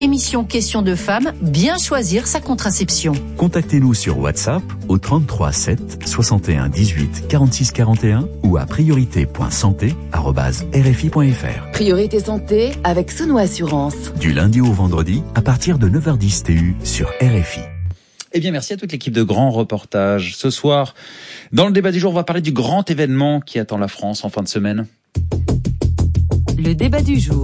Émission Questions de femmes, bien choisir sa contraception. Contactez-nous sur WhatsApp au 33 7 61 18 46 41 ou à priorité.santé@rfi.fr. Priorité Santé avec Souno Assurance. Du lundi au vendredi à partir de 9h10 TU sur RFI. Eh bien, merci à toute l'équipe de Grand Reportage. Ce soir, dans le débat du jour, on va parler du grand événement qui attend la France en fin de semaine. Le débat du jour.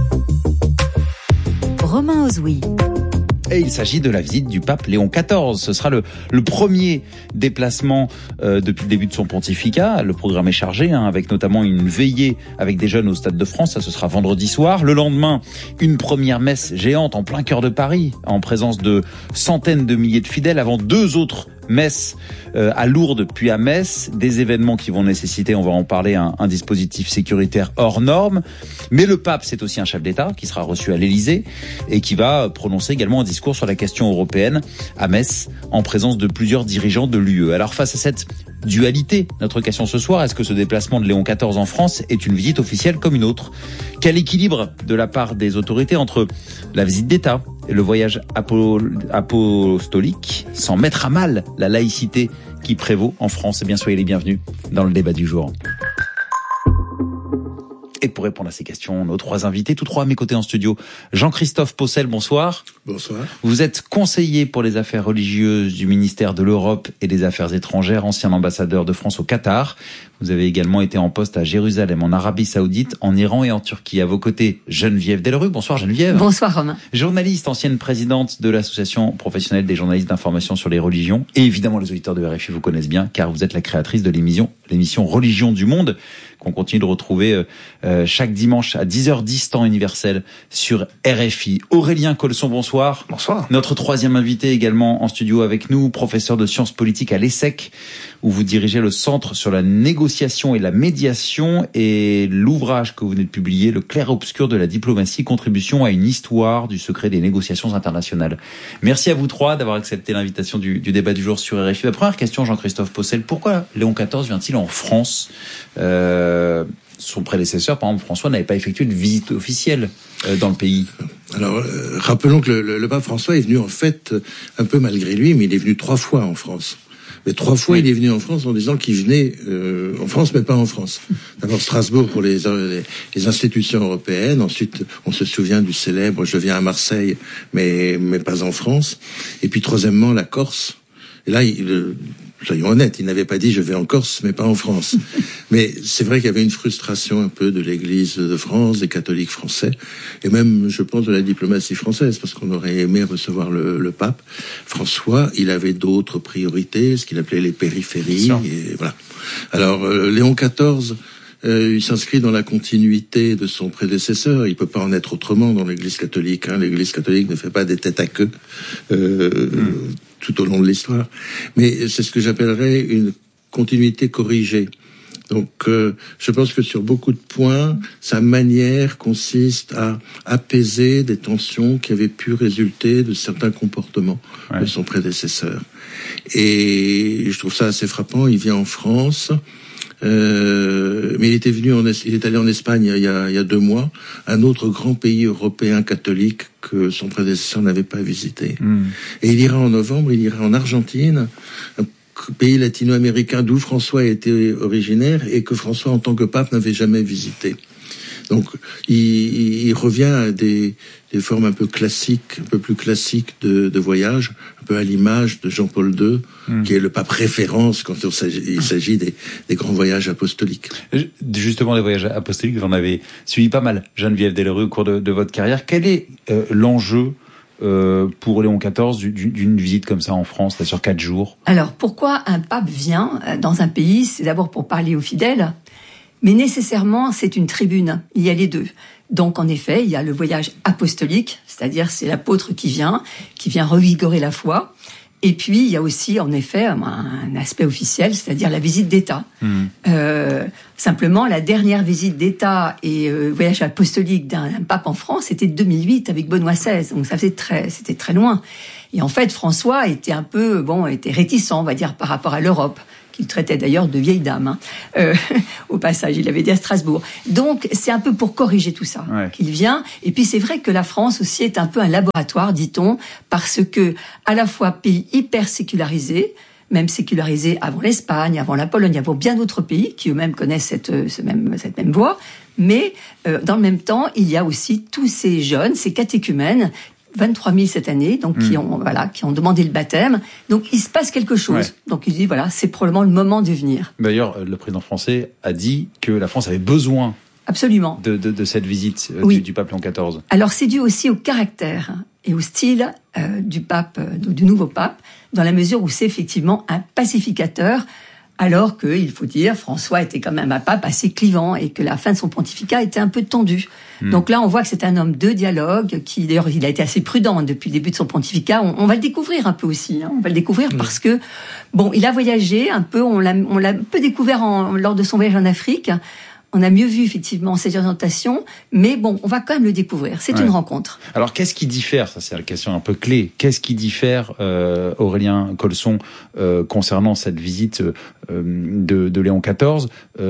Romain Ozoui. Et il s'agit de la visite du pape Léon XIV. Ce sera le premier déplacement depuis le début de son pontificat. Le programme est chargé, avec notamment une veillée avec des jeunes au Stade de France. Ça, ce sera vendredi soir. Le lendemain, une première messe géante en plein cœur de Paris, en présence de centaines de milliers de fidèles, avant 2 autres messes à Lourdes puis à Metz, des événements qui vont nécessiter, on va en parler, un dispositif sécuritaire hors norme. Mais le pape, c'est aussi un chef d'État qui sera reçu à l'Élysée et qui va prononcer également un discours sur la question européenne à Metz, en présence de plusieurs dirigeants de l'UE. Alors face à cette dualité, notre question ce soir, est-ce que ce déplacement de Léon XIV en France est une visite officielle comme une autre ? Quel équilibre de la part des autorités entre la visite d'État et le voyage apostolique, sans mettre à mal la laïcité qui prévaut en France? Eh bien, soyez les bienvenus dans le débat du jour. Et pour répondre à ces questions, nos 3 invités, tous 3 à mes côtés en studio. Jean-Christophe Possel, bonsoir. Bonsoir. Vous êtes conseiller pour les affaires religieuses du ministère de l'Europe et des Affaires étrangères, ancien ambassadeur de France au Qatar. Vous avez également été en poste à Jérusalem, en Arabie Saoudite, en Iran et en Turquie. À vos côtés, Geneviève Dellerue. Bonsoir Geneviève. Bonsoir Romain. Journaliste, ancienne présidente de l'Association professionnelle des journalistes d'information sur les religions. Et évidemment, les auditeurs de RFI vous connaissent bien, car vous êtes la créatrice de l'émission Religion du Monde, qu'on continue de retrouver chaque dimanche à 10h10 temps universel sur RFI. Aurélien Colson, bonsoir. Bonsoir. Notre 3e invité également en studio avec nous, professeur de sciences politiques à l'ESSEC, où vous dirigez le Centre sur la négociation et la médiation, et l'ouvrage que vous venez de publier, Le clair-obscur de la diplomatie, contribution à une histoire du secret des négociations internationales. Merci à vous 3 d'avoir accepté l'invitation du débat du jour sur RFI. La première question, Jean-Christophe Possel, pourquoi Léon XIV vient-il en France ? Son prédécesseur, par exemple François, n'avait pas effectué de visite officielle dans le pays. Alors, rappelons que le pape François est venu en fait un peu malgré lui, mais il est venu 3 fois en France. Mais 3 fois, il est venu en France en disant qu'il venait en France, mais pas en France. D'abord Strasbourg pour les institutions européennes. Ensuite, on se souvient du célèbre « Je viens à Marseille, mais pas en France ». Et puis troisièmement, la Corse. Et là, soyons honnêtes, il n'avait pas dit « je vais en Corse, mais pas en France ». Mais c'est vrai qu'il y avait une frustration un peu de l'Église de France, des catholiques français, et même, je pense, de la diplomatie française, parce qu'on aurait aimé recevoir le pape. François, il avait d'autres priorités, ce qu'il appelait les périphéries, et voilà. Alors, Léon XIV... il s'inscrit dans la continuité de son prédécesseur. Il peut pas en être autrement dans l'Église catholique. L'Église catholique ne fait pas des têtes à queue tout au long de l'histoire. Mais c'est ce que j'appellerais une continuité corrigée. Donc, je pense que sur beaucoup de points, sa manière consiste à apaiser des tensions qui avaient pu résulter de certains comportements de son prédécesseur. Et je trouve ça assez frappant. Il vient en France. Mais il est allé en Espagne il y a 2 mois, un autre grand pays européen catholique que son prédécesseur n'avait pas visité. Et il ira en novembre, il ira en Argentine, un pays latino-américain d'où François était originaire et que François, en tant que pape, n'avait jamais visité. Donc, il revient à des formes un peu classiques, un peu plus classiques de voyage, un peu à l'image de Jean-Paul II, qui est le pape référence quand il s'agit des grands voyages apostoliques. Justement, des voyages apostoliques, vous en avez suivi pas mal, Geneviève Dellerue, au cours de votre carrière. Quel est l'enjeu pour Léon XIV d'une visite comme ça en France, là, sur 4 jours? Alors, pourquoi un pape vient dans un pays? C'est d'abord pour parler aux fidèles, mais nécessairement, c'est une tribune. Il y a les deux. Donc, en effet, il y a le voyage apostolique, c'est-à-dire c'est l'apôtre qui vient revigorer la foi. Et puis, il y a aussi, en effet, un aspect officiel, c'est-à-dire la visite d'État. Simplement, la dernière visite d'État et voyage apostolique d'un pape en France, c'était 2008 avec Benoît XVI. Donc, c'était très loin. Et en fait, François était était réticent, on va dire, par rapport à l'Europe, qu'il traitait d'ailleurs de vieille dame, au passage, il l'avait dit à Strasbourg. Donc, c'est un peu pour corriger tout ça qu'il vient. Et puis, c'est vrai que la France aussi est un peu un laboratoire, dit-on, parce que, à la fois pays hyper sécularisé, même sécularisé avant l'Espagne, avant la Pologne, avant bien d'autres pays qui eux-mêmes connaissent cette même voie. Mais dans le même temps, il y a aussi tous ces jeunes, ces catéchumènes, 23 000 cette année, donc qui ont demandé le baptême. Donc il se passe quelque chose. Ouais. Donc il dit c'est probablement le moment de venir. D'ailleurs, le président français a dit que la France avait besoin. Absolument. De cette visite du pape Léon XIV. Alors c'est dû aussi au caractère et au style du nouveau pape, dans la mesure où c'est effectivement un pacificateur, alors que, il faut dire, François était quand même un pape assez clivant et que la fin de son pontificat était un peu tendue. Donc là, on voit que c'est un homme de dialogue qui, d'ailleurs, il a été assez prudent depuis le début de son pontificat. On va le découvrir un peu aussi. On va le découvrir parce que, il a voyagé un peu. On l'a un peu découvert lors de son voyage en Afrique. On a mieux vu effectivement ses orientations, mais on va quand même le découvrir. C'est une rencontre. Alors, qu'est-ce qui diffère ? Ça, c'est la question un peu clé. Qu'est-ce qui diffère, Aurélien Colson, concernant cette visite de Léon XIV,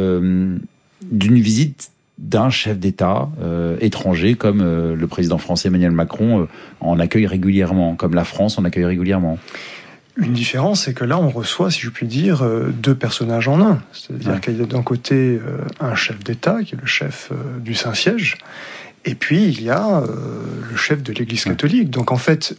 d'une visite d'un chef d'État étranger comme le président français Emmanuel Macron en accueille régulièrement, comme la France en accueille régulièrement ? Une différence, c'est que là, on reçoit, si je puis dire, deux personnages en un. C'est-à-dire qu'il y a d'un côté un chef d'État, qui est le chef du Saint-Siège, et puis il y a le chef de l'Église catholique. Donc en fait,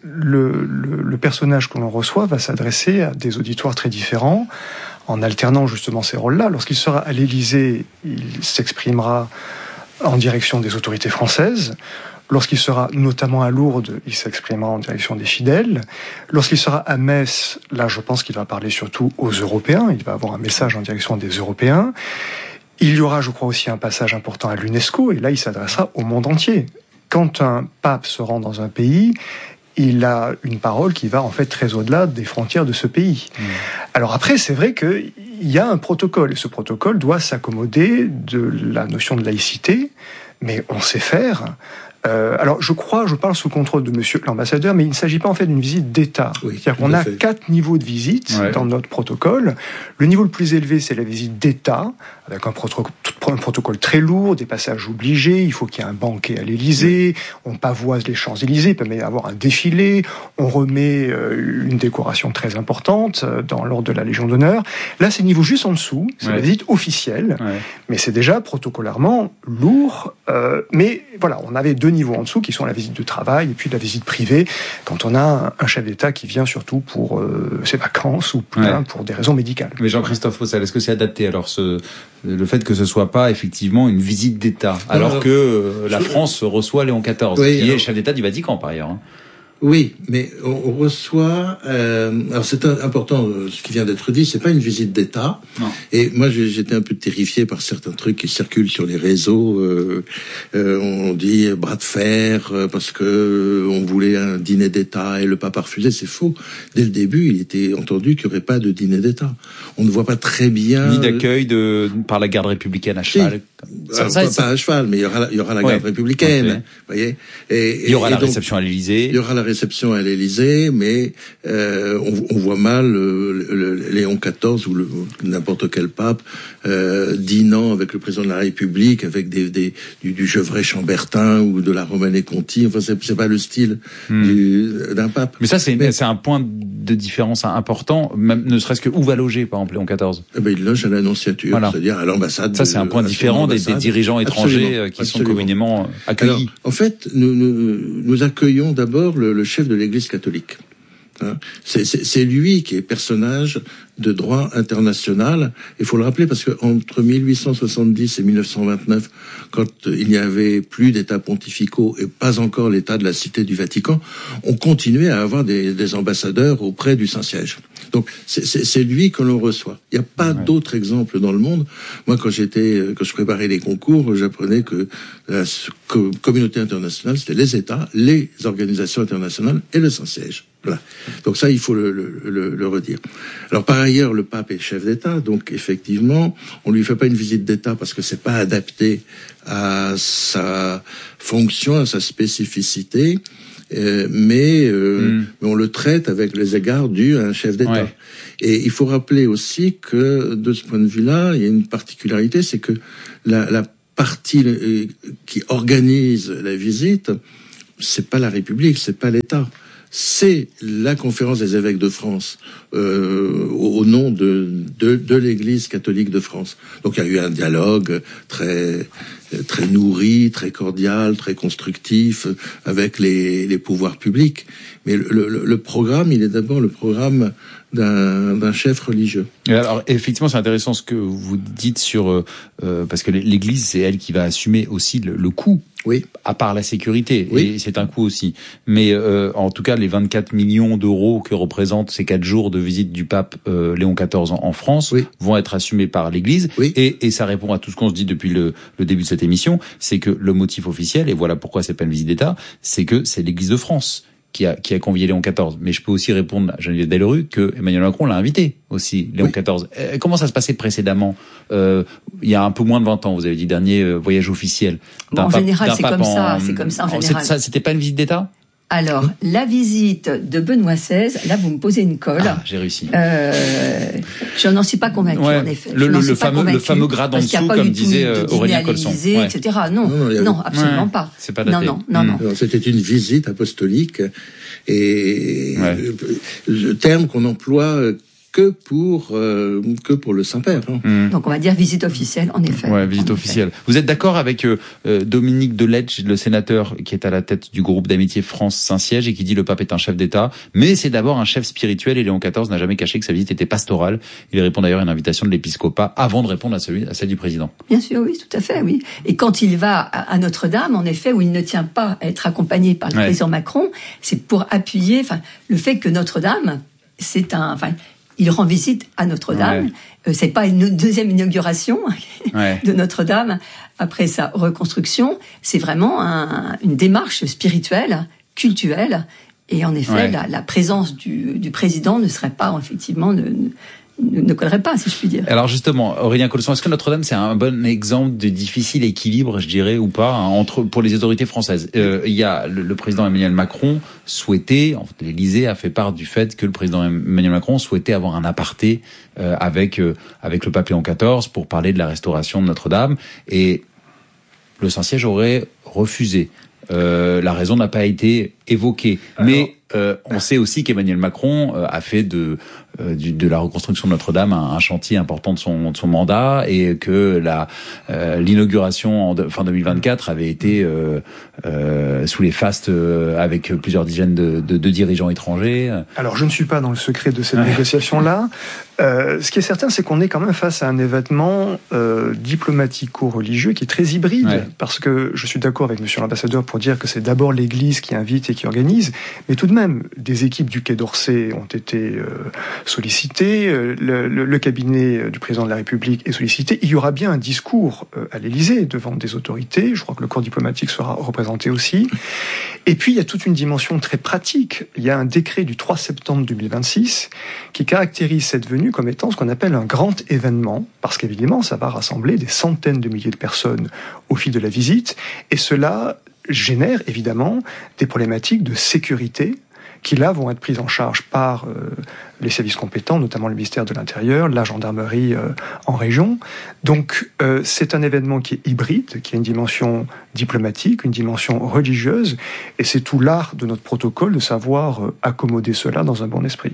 le personnage que l'on reçoit va s'adresser à des auditoires très différents, en alternant justement ces rôles-là. Lorsqu'il sera à l'Élysée, il s'exprimera en direction des autorités françaises. Lorsqu'il sera notamment à Lourdes, il s'exprimera en direction des fidèles. Lorsqu'il sera à Metz, là, je pense qu'il va parler surtout aux Européens. Il va avoir un message en direction des Européens. Il y aura, je crois, aussi un passage important à l'UNESCO, et là, il s'adressera au monde entier. Quand un pape se rend dans un pays, il a une parole qui va en fait très au-delà des frontières de ce pays. Alors après, c'est vrai qu'il y a un protocole, et ce protocole doit s'accommoder de la notion de laïcité, mais on sait faire. Alors, je parle sous contrôle de monsieur l'ambassadeur, mais il ne s'agit pas en fait d'une visite d'État. C'est-à-dire qu'on a 4 niveaux de visite dans notre protocole. Le niveau le plus élevé, c'est la visite d'État, avec un protocole très lourd, des passages obligés. Il faut qu'il y ait un banquet à l'Élysée, on pavoise les Champs-Élysées, il peut y avoir un défilé, on remet une décoration très importante dans l'ordre de la Légion d'honneur. Là, c'est le niveau juste en dessous, c'est la visite officielle, mais c'est déjà protocolairement lourd. Mais voilà, on avait 2 niveaux en dessous qui sont la visite de travail et puis la visite privée quand on a un chef d'État qui vient surtout pour ses vacances ou pour des raisons médicales. Mais Jean-Christophe Faussel, est-ce que c'est adapté alors le fait que ce soit pas effectivement une visite d'État alors que la France reçoit Léon XIV qui est chef d'État du Vatican par ailleurs. Oui, mais on reçoit. Alors c'est important ce qui vient d'être dit. C'est pas une visite d'État. Non. Et moi j'étais un peu terrifié par certains trucs qui circulent sur les réseaux. On dit bras de fer parce que on voulait un dîner d'État et le pape a refusé. C'est faux. Dès le début, il était entendu qu'il n'y aurait pas de dîner d'État. On ne voit pas très bien. Ni d'accueil par la garde républicaine à cheval. Pas à cheval, mais il y aura la garde républicaine. Voyez. Et il y aura la réception à l'Élysée. Il y aura la réception à l'Élysée, mais on voit mal Léon XIV ou n'importe quel pape dînant avec le président de la République, avec du Gevrey-Chambertin ou de la Romanée-Conti. Enfin, c'est pas le style d'un pape. Mais ça, c'est un point de différence important, même ne serait-ce que où va loger, par exemple, Léon XIV. Il loge à l'Annonciature, c'est-à-dire à l'ambassade. Ça, c'est un point différent des dirigeants étrangers qui sont communément accueillis. Alors, en fait, nous accueillons d'abord le chef de l'Église catholique. C'est lui qui est personnage de droit international. Il faut le rappeler parce que entre 1870 et 1929, quand il n'y avait plus d'États pontificaux et pas encore l'État de la Cité du Vatican, on continuait à avoir des ambassadeurs auprès du Saint-Siège. Donc c'est lui que l'on reçoit. Il n'y a pas d'autre exemple dans le monde. Moi, quand je préparais les concours, j'apprenais que la communauté internationale, c'était les États, les organisations internationales et le Saint-Siège. Voilà. Donc ça, il faut le redire. Alors par ailleurs, le pape est chef d'État, donc effectivement, on lui fait pas une visite d'État parce que c'est pas adapté à sa fonction, à sa spécificité. mais on le traite avec les égards dus à un chef d'État. Ouais. Et il faut rappeler aussi que, de ce point de vue-là, il y a une particularité, c'est que la partie qui organise la visite, c'est pas la République, c'est pas l'État. C'est la conférence des évêques de France au nom de l'Église catholique de France. Donc il y a eu un dialogue très nourri, très cordial, très constructif avec les pouvoirs publics. Mais le programme, il est d'abord le programme d'un chef religieux. Alors effectivement, c'est intéressant ce que vous dites sur parce que l'Église, c'est elle qui va assumer aussi le coût. Oui. À part la sécurité, oui. Et c'est un coût aussi. Mais en tout cas, les 24 millions d'euros que représentent ces 4 jours de visite du pape Léon XIV en France vont être assumés par l'Église. Oui. Et ça répond à tout ce qu'on se dit depuis le début de cette émission, c'est que le motif officiel, et voilà pourquoi c'est pas une visite d'État, c'est que c'est l'Église de France qui a convié Léon XIV. Mais je peux aussi répondre à Geneviève Dellerue que Emmanuel Macron l'a invité aussi, Léon XIV. Comment ça se passait précédemment il y a un peu moins de 20 ans, vous avez dit, dernier voyage officiel. En général, c'est comme ça. C'est comme ça en général. C'était pas une visite d'État ? Alors, la visite de Benoît XVI, là, vous me posez une colle. Ah, j'ai réussi. Je n'en suis pas convaincu, en effet. Le fameux grade en dessous, comme disait Aurélien Colson. Etc. Non, absolument pas. C'est pas daté. Non. C'était une visite apostolique et le terme qu'on emploie que pour le Saint-Père. Donc on va dire visite officielle, en effet. Ouais, visite officielle. Vous êtes d'accord avec Dominique Delettre, le sénateur qui est à la tête du groupe d'amitié France-Saint-Siège et qui dit le pape est un chef d'État, mais c'est d'abord un chef spirituel et Léon XIV n'a jamais caché que sa visite était pastorale. Il répond d'ailleurs à une invitation de l'épiscopat avant de répondre à celle du président. Bien sûr, oui, tout à fait, oui. Et quand il va à Notre-Dame, en effet, où il ne tient pas à être accompagné par le président Macron, c'est pour appuyer, le fait que Notre-Dame, il rend visite à Notre-Dame. C'est pas une deuxième inauguration de Notre-Dame après sa reconstruction. C'est vraiment une démarche spirituelle, cultuelle. Et en effet, la présence du président ne serait pas, effectivement, ne collerait pas, si je puis dire. Alors justement, Aurélien Colson, est-ce que Notre-Dame, c'est un bon exemple de difficile équilibre, je dirais, ou pas, pour les autorités françaises? Il y a le président Emmanuel Macron l'Élysée a fait part du fait que le président Emmanuel Macron souhaitait avoir un aparté avec le pape Léon XIV pour parler de la restauration de Notre-Dame, et le Saint-Siège aurait refusé. La raison n'a pas été évoquée. Mais on sait aussi qu'Emmanuel Macron a fait de la reconstruction de Notre-Dame un chantier important de son mandat, et que l'inauguration en fin 2024 avait été sous les fastes avec plusieurs dizaines de dirigeants étrangers. Alors je ne suis pas dans le secret de cette négociation-là. Ce qui est certain, c'est qu'on est quand même face à un événement diplomatico-religieux qui est très hybride, parce que je suis d'accord avec monsieur l'ambassadeur pour dire que c'est d'abord l'Église qui invite et qui organise, mais tout de même, des équipes du Quai d'Orsay ont été sollicitées, le cabinet du président de la République est sollicité, il y aura bien un discours à l'Élysée devant des autorités, je crois que le corps diplomatique sera représenté aussi, et puis il y a toute une dimension très pratique, il y a un décret du 3 septembre 2026 qui caractérise cette venue comme étant ce qu'on appelle un grand événement, parce qu'évidemment ça va rassembler des centaines de milliers de personnes au fil de la visite, et cela génère évidemment des problématiques de sécurité qui là vont être prises en charge par les services compétents, notamment le ministère de l'Intérieur, la gendarmerie en région. Donc c'est un événement qui est hybride, qui a une dimension diplomatique, une dimension religieuse, et c'est tout l'art de notre protocole de savoir accommoder cela dans un bon esprit.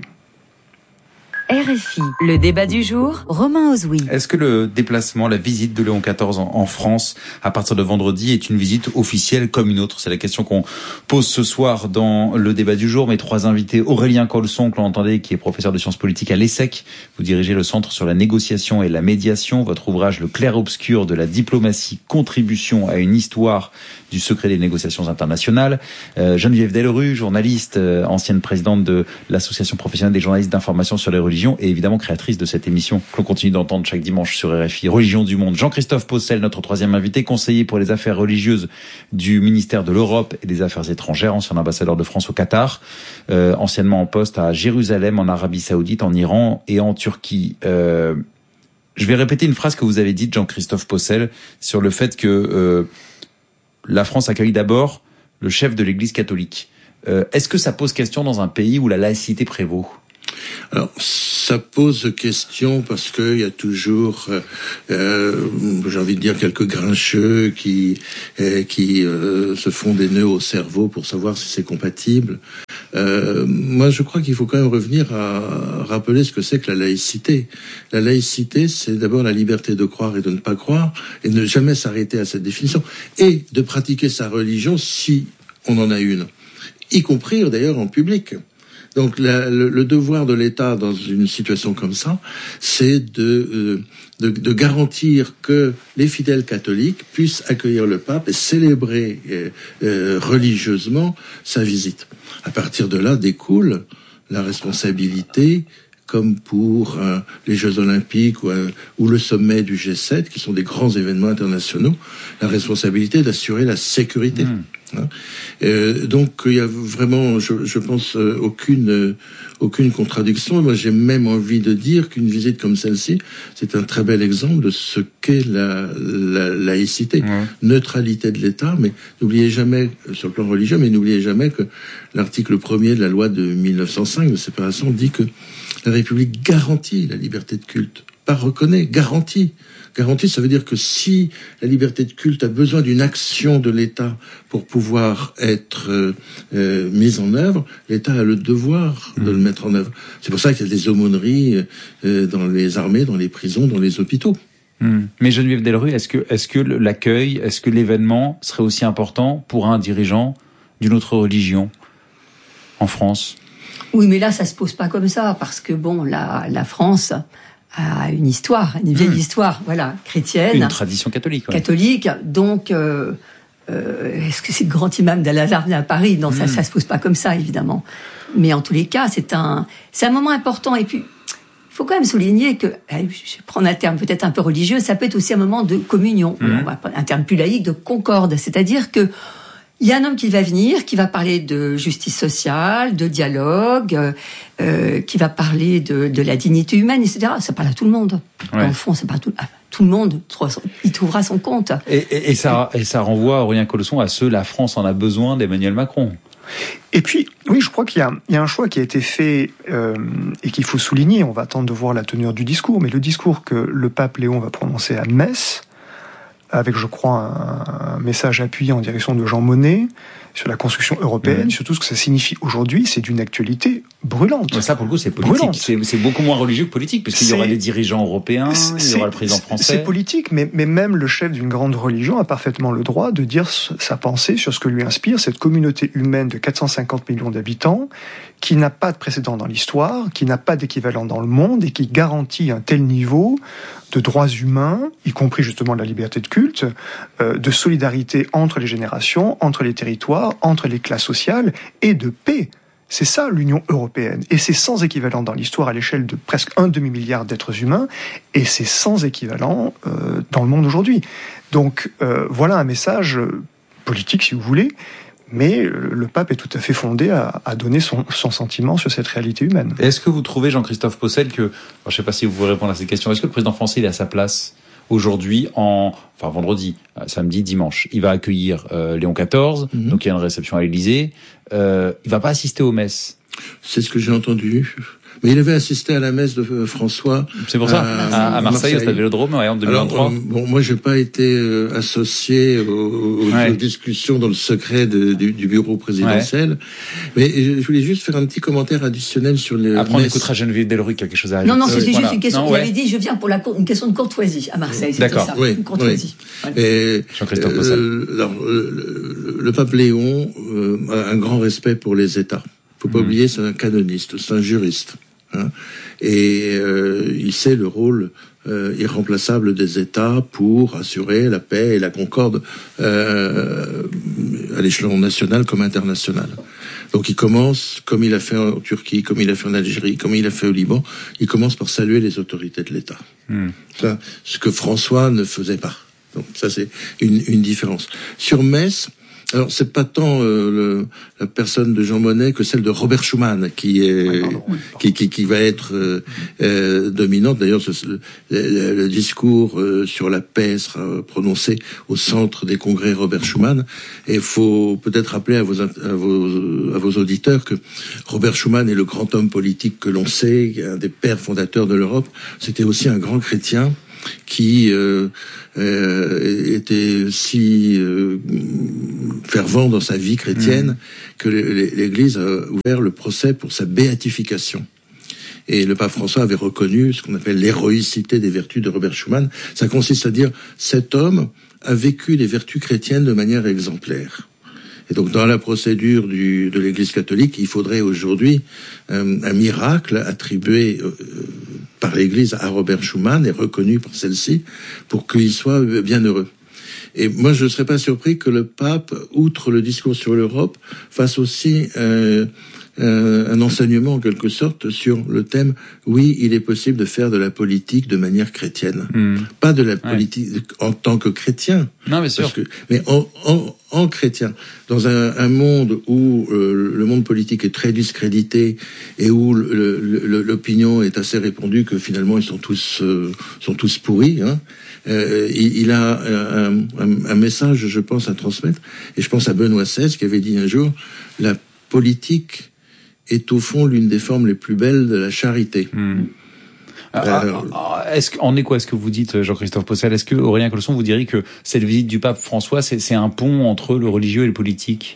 RFI, le débat du jour, Romain Ozoui. Est-ce que le déplacement, la visite de Léon XIV en France à partir de vendredi est une visite officielle comme une autre? C'est la question qu'on pose ce soir dans le débat du jour. Mes trois invités, Aurélien Colson, que l'on entendait, qui est professeur de sciences politiques à l'ESSEC. Vous dirigez le Centre sur la négociation et la médiation. Votre ouvrage, Le clair-obscur de la diplomatie, contribution à une histoire du secret des négociations internationales. Geneviève Dellerue, journaliste, ancienne présidente de l'Association professionnelle des journalistes d'information sur les religions et évidemment créatrice de cette émission que l'on continue d'entendre chaque dimanche sur RFI, Religion du Monde. Jean-Christophe Possel, notre troisième invité, conseiller pour les affaires religieuses du ministère de l'Europe et des Affaires étrangères, ancien ambassadeur de France au Qatar, anciennement en poste à Jérusalem, en Arabie Saoudite, en Iran et en Turquie. Je vais répéter une phrase que vous avez dite, Jean-Christophe Possel, sur le fait que la France accueille d'abord le chef de l'Église catholique. Est-ce que ça pose question dans un pays où la laïcité prévaut ? Alors, ça pose question parce que il y a toujours, j'ai envie de dire, quelques grincheux qui se font des nœuds au cerveau pour savoir si c'est compatible. Moi, je crois qu'il faut quand même revenir à rappeler ce que c'est que la laïcité. La laïcité, c'est d'abord la liberté de croire et de ne pas croire, et ne jamais s'arrêter à cette définition, et de pratiquer sa religion si on en a une, y compris d'ailleurs en public. Donc le devoir de l'État dans une situation comme ça, c'est de garantir que les fidèles catholiques puissent accueillir le pape et célébrer religieusement sa visite. À partir de là découle la responsabilité, comme pour les Jeux Olympiques ou le sommet du G7, qui sont des grands événements internationaux, la responsabilité d'assurer la sécurité. Donc il y a vraiment, je pense, aucune contradiction. Moi, j'ai même envie de dire qu'une visite comme celle-ci, c'est un très bel exemple de ce qu'est la laïcité, neutralité de l'État. Mais n'oubliez jamais, sur le plan religieux, mais n'oubliez jamais que l'article 1er de la loi de 1905 de séparation dit que la République garantit la liberté de culte, pas reconnaît, garantit. Garantie, ça veut dire que si la liberté de culte a besoin d'une action de l'État pour pouvoir être mise en œuvre, l'État a le devoir de le mettre en œuvre. C'est pour ça qu'il y a des aumôneries dans les armées, dans les prisons, dans les hôpitaux. Mais Geneviève Delruy, est-ce que l'accueil, est-ce que l'événement serait aussi important pour un dirigeant d'une autre religion en France ? Oui, mais là, ça se pose pas comme ça, parce que bon, la France a une histoire, une vieille histoire, voilà, chrétienne. Une tradition catholique. Ouais. Catholique, donc est-ce que c'est le grand imam d'Al-Azhar à Paris ? Non, ça se pose pas comme ça, évidemment. Mais en tous les cas, c'est un moment important. Et puis, il faut quand même souligner que, je vais prendre un terme peut-être un peu religieux, ça peut être aussi un moment de communion. On va prendre un terme plus laïque, de concorde. C'est-à-dire que il y a un homme qui va venir, qui va parler de justice sociale, de dialogue, qui va parler de la dignité humaine, etc. Ça parle à tout le monde. Ouais. Dans le fond, ça parle à tout le monde. Il trouvera son compte. Et ça renvoie, Aurélien Colosson, à la France en a besoin d'Emmanuel Macron. Et puis, oui, je crois qu'il y a un choix qui a été fait et qu'il faut souligner. On va attendre de voir la teneur du discours, mais le discours que le pape Léon va prononcer à Metz, avec, je crois, un message appuyé en direction de Jean Monnet sur la construction européenne, sur tout ce que ça signifie aujourd'hui, c'est d'une actualité brûlante. Mais ça, pour le coup, c'est politique. C'est beaucoup moins religieux que politique, puisqu'il y aura les dirigeants européens, il y aura le président français. C'est politique, mais même le chef d'une grande religion a parfaitement le droit de dire sa pensée sur ce que lui inspire cette communauté humaine de 450 millions d'habitants, qui n'a pas de précédent dans l'histoire, qui n'a pas d'équivalent dans le monde, et qui garantit un tel niveau de droits humains, y compris justement de la liberté de culte, de solidarité entre les générations, entre les territoires, entre les classes sociales, et de paix. C'est ça l'Union européenne. Et c'est sans équivalent dans l'histoire à l'échelle de presque 1 demi-milliard d'êtres humains, et c'est sans équivalent dans le monde aujourd'hui. Donc voilà un message politique, si vous voulez, mais le pape est tout à fait fondé à donner son sentiment sur cette réalité humaine. Est-ce que vous trouvez, Jean-Christophe Possel, que, je ne sais pas si vous pouvez répondre à cette question, est-ce que le président français il a sa place aujourd'hui, vendredi, samedi, dimanche, il va accueillir Léon XIV, donc il y a une réception à l'Élysée, il va pas assister aux messes. C'est ce que j'ai entendu. Mais il avait assisté à la messe de François. C'est pour ça, à Marseille, au Stade Vélodrome, en 2023. Alors, moi, j'ai pas été associé aux discussions dans le secret du bureau présidentiel. Ouais. Mais je voulais juste faire un petit commentaire additionnel sur les. Après, on écoutera Geneviève Delruy qui a quelque chose à ajouter. Non, c'était juste une question. Il avait dit, je viens pour une question de courtoisie à Marseille. D'accord. Ça, une courtoisie. Et Jean-Christophe Possel. Le pape Léon a un grand respect pour les États. Faut pas oublier, c'est un canoniste, c'est un juriste. Et il sait le rôle irremplaçable des États pour assurer la paix et la concorde à l'échelon national comme international. Donc il commence, comme il a fait en Turquie, comme il a fait en Algérie, comme il a fait au Liban, il commence par saluer les autorités de l'État. Ça, ce que François ne faisait pas. Donc ça c'est une différence. Sur Metz, Alors, c'est pas tant la personne de Jean Monnet que celle de Robert Schuman qui va être dominante. D'ailleurs, le discours sur la paix sera prononcé au centre des congrès Robert Schuman. Et il faut peut-être rappeler à vos auditeurs que Robert Schuman est le grand homme politique que l'on sait, un des pères fondateurs de l'Europe. C'était aussi un grand chrétien qui était si fervent dans sa vie chrétienne que l'Église a ouvert le procès pour sa béatification. Et le pape François avait reconnu ce qu'on appelle l'héroïcité des vertus de Robert Schuman. Ça consiste à dire, cet homme a vécu les vertus chrétiennes de manière exemplaire. Et donc, dans la procédure de l'Église catholique, il faudrait aujourd'hui un miracle attribué par l'Église à Robert Schuman et reconnu par celle-ci pour qu'il soit bienheureux. Et moi, je ne serais pas surpris que le pape, outre le discours sur l'Europe, fasse aussi un enseignement en quelque sorte sur le thème « Oui, il est possible de faire de la politique de manière chrétienne ». Pas de la politique en tant que chrétien. Non, mais sûr. Mais en chrétien. Dans un monde où le monde politique est très discrédité et où l'opinion est assez répandue que finalement ils sont tous pourris, hein. Il a un message, je pense, à transmettre. Et je pense à Benoît XVI qui avait dit un jour « La politique est au fond l'une des formes les plus belles de la charité. » En est quoi ce que vous dites, Jean-Christophe Postel? Est-ce que Aurélien Colson, vous diriez que cette visite du pape François, c'est un pont entre le religieux et le politique?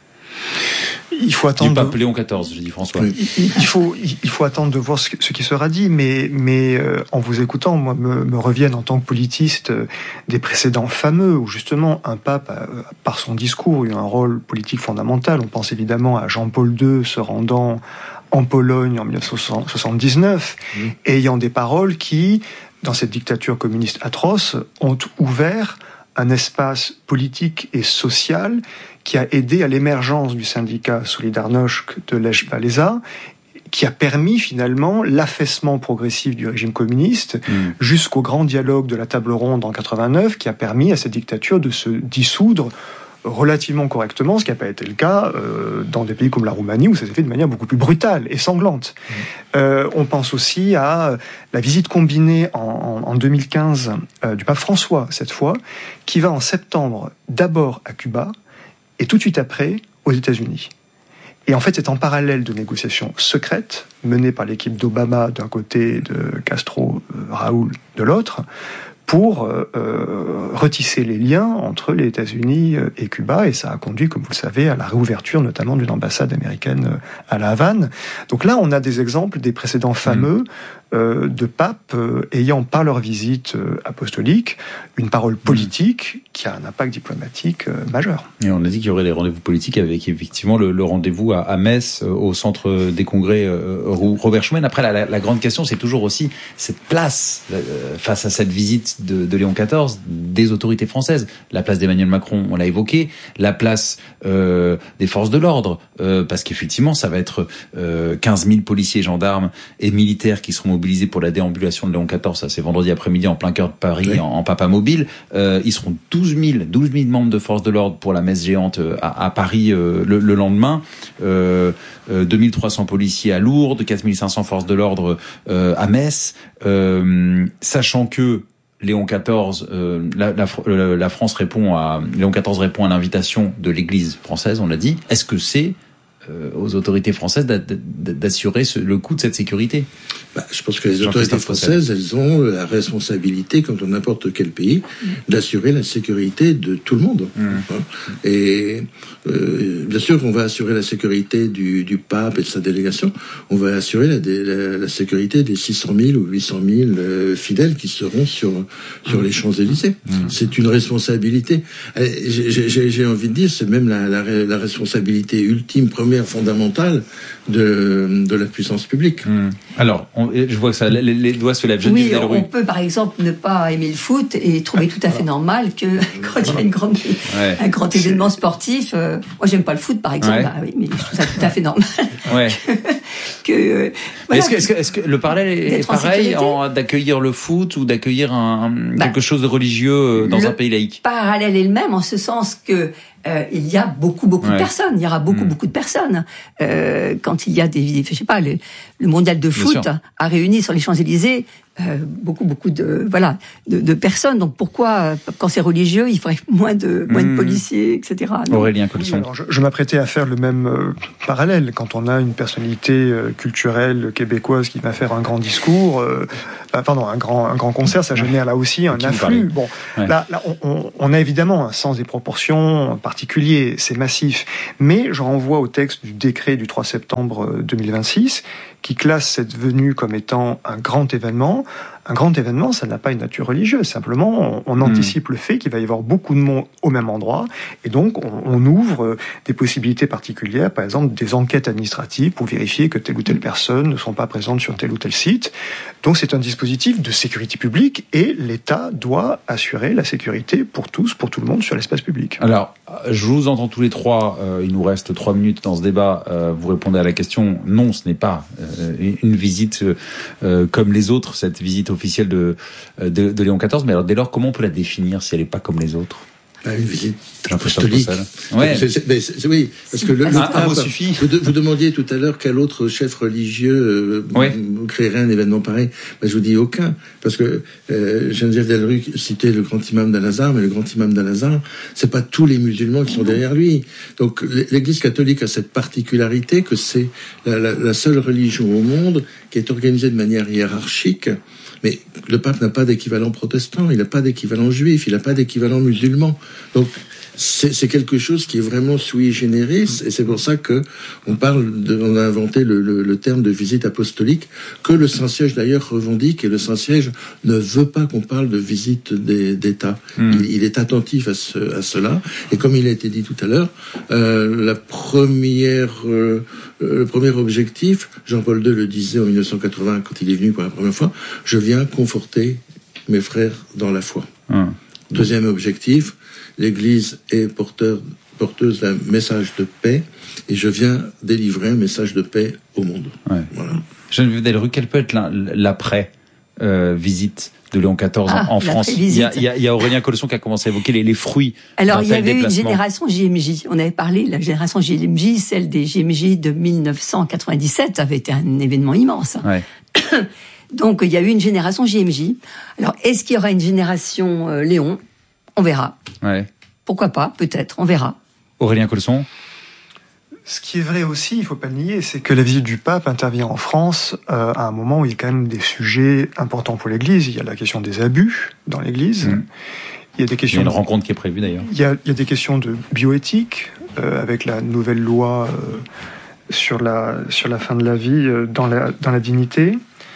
Il faut attendre. Du pape Léon XIV, je dis François. Oui. Il faut attendre de voir ce qui sera dit, mais en vous écoutant, moi, me reviennent en tant que politiste des précédents fameux où justement un pape, par son discours, a eu un rôle politique fondamental. On pense évidemment à Jean-Paul II se rendant en Pologne en 1979, ayant des paroles qui, dans cette dictature communiste atroce, ont ouvert un espace politique et social qui a aidé à l'émergence du syndicat Solidarność de Lech Walesa, qui a permis finalement l'affaissement progressif du régime communiste jusqu'au grand dialogue de la table ronde en 89, qui a permis à cette dictature de se dissoudre relativement correctement, ce qui n'a pas été le cas dans des pays comme la Roumanie, où ça s'est fait de manière beaucoup plus brutale et sanglante. On pense aussi à la visite combinée en 2015 du pape François, cette fois, qui va en septembre d'abord à Cuba, et tout de suite après aux États-Unis. Et en fait, c'est en parallèle de négociations secrètes, menées par l'équipe d'Obama d'un côté, de Castro, Raoul de l'autre, pour retisser les liens entre les États-Unis et Cuba, et ça a conduit, comme vous le savez, à la réouverture notamment d'une ambassade américaine à La Havane. Donc là, on a des exemples des précédents fameux de papes ayant, par leur visite apostolique, une parole politique qui a un impact diplomatique majeur. Et on a dit qu'il y aurait des rendez-vous politiques avec effectivement le rendez-vous à Metz, au centre des congrès Robert Schuman. Après, la grande question, c'est toujours aussi cette place face à cette visite de Léon XIV des autorités françaises. La place d'Emmanuel Macron, on l'a évoqué. La place des forces de l'ordre, parce qu'effectivement, ça va être 15 000 policiers, gendarmes et militaires qui seront mobilisés pour la déambulation de Léon XIV. Ça, c'est vendredi après-midi en plein cœur de Paris, oui. en Papa Mobile. Ils seront 12 000 membres de forces de l'ordre pour la messe géante à Paris le lendemain. 2300 policiers à Lourdes, 4500 forces de l'ordre à Metz. Sachant que Léon XIV, la France Léon XIV répond à l'invitation de l'Église française, on l'a dit. Est-ce que c'est aux autorités françaises d'assurer le coût de cette sécurité? Je pense que les autorités françaises, elles ont la responsabilité, comme dans n'importe quel pays, d'assurer la sécurité de tout le monde. Et bien sûr, on va assurer la sécurité du pape et de sa délégation. On va assurer la sécurité des 600 000 ou 800 000 fidèles qui seront sur les Champs-Élysées. C'est une responsabilité. J'ai envie de dire, c'est même la responsabilité ultime, première, fondamentale de la puissance publique. Alors, je vois que ça, les doigts se lèvent. Oui, on peut par exemple ne pas aimer le foot et trouver tout à fait normal que quand il y a un grand événement sportif, moi j'aime pas le foot par exemple, oui, mais je trouve ça tout à fait normal. Ouais. Voilà. Est-ce que le parallèle est pareil d'accueillir le foot ou d'accueillir quelque chose de religieux dans un pays laïque? Le parallèle est le même en ce sens que il y a beaucoup de personnes. Il y aura beaucoup de personnes. Quand il y a je sais pas, le mondial de foot a réuni sur les Champs-Élysées beaucoup de personnes. Donc pourquoi, quand c'est religieux, il faudrait moins de policiers, etc. Aurélien Colson. Je m'apprêtais à faire le même parallèle. Quand on a une personnalité culturelle québécoise qui va faire un grand discours, un grand concert, ça génère là aussi un afflux. Bon, là, on a évidemment un sens des proportions particulier, c'est massif. Mais je renvoie au texte du décret du 3 septembre 2026 qui classe cette venue comme étant un grand événement. Un grand événement, ça n'a pas une nature religieuse. Simplement, on anticipe le fait qu'il va y avoir beaucoup de monde au même endroit. Et donc, on ouvre des possibilités particulières, par exemple des enquêtes administratives pour vérifier que telle ou telle personne ne sont pas présentes sur tel ou tel site. Donc, c'est un dispositif de sécurité publique et l'État doit assurer la sécurité pour tous, pour tout le monde sur l'espace public. Alors, je vous entends tous les trois. Il nous reste 3 minutes dans ce débat. Vous répondez à la question. Non, ce n'est pas une visite comme les autres, cette visite officielle de Léon XIV. Mais alors, dès lors, comment on peut la définir si elle n'est pas comme les autres ? Une visite apostolique. Ouais. Oui, parce que un mot suffit. Vous demandiez tout à l'heure quel autre chef religieux créerait un événement pareil. Je vous dis aucun, parce que Geneviève Delrue citait le grand imam d'Al-Azhar, mais le grand imam d'Al-Azhar, c'est pas tous les musulmans qui sont derrière lui. Donc l'Église catholique a cette particularité que c'est la seule religion au monde qui est organisée de manière hiérarchique. Mais le pape n'a pas d'équivalent protestant, il n'a pas d'équivalent juif, il n'a pas d'équivalent musulman. Donc c'est quelque chose qui est vraiment sui generis, et c'est pour ça que on a inventé le terme de visite apostolique, que le Saint-Siège d'ailleurs revendique, et le Saint-Siège ne veut pas qu'on parle de visite d'État. Il est attentif à cela, et comme il a été dit tout à l'heure, le premier objectif, Jean-Paul II le disait en 1980 quand il est venu pour la première fois, je viens conforter mes frères dans la foi. Deuxième objectif, l'Église est porteuse d'un message de paix, et je viens délivrer un message de paix au monde. Ouais. Voilà. Geneviève Delrue, quelle peut être l'après visite de Léon XIV en France? Il y a Aurélien Colson qui a commencé à évoquer les fruits. Alors il y avait une génération JMJ. On avait parlé, la génération JMJ, celle des JMJ de 1997 avait été un événement immense. Ouais. Donc il y a eu une génération JMJ. Alors est-ce qu'il y aura une génération Léon? On verra. Ouais. Pourquoi pas? Peut-être. On verra. Aurélien Colson. Ce qui est vrai aussi, il ne faut pas le nier, c'est que la visite du pape intervient en France à un moment où il y a quand même des sujets importants pour l'Église. Il y a la question des abus dans l'Église. Il y a des questions. Il y a une rencontre qui est prévue d'ailleurs. Il y a des questions de bioéthique avec la nouvelle loi sur la fin de la vie dans la dignité.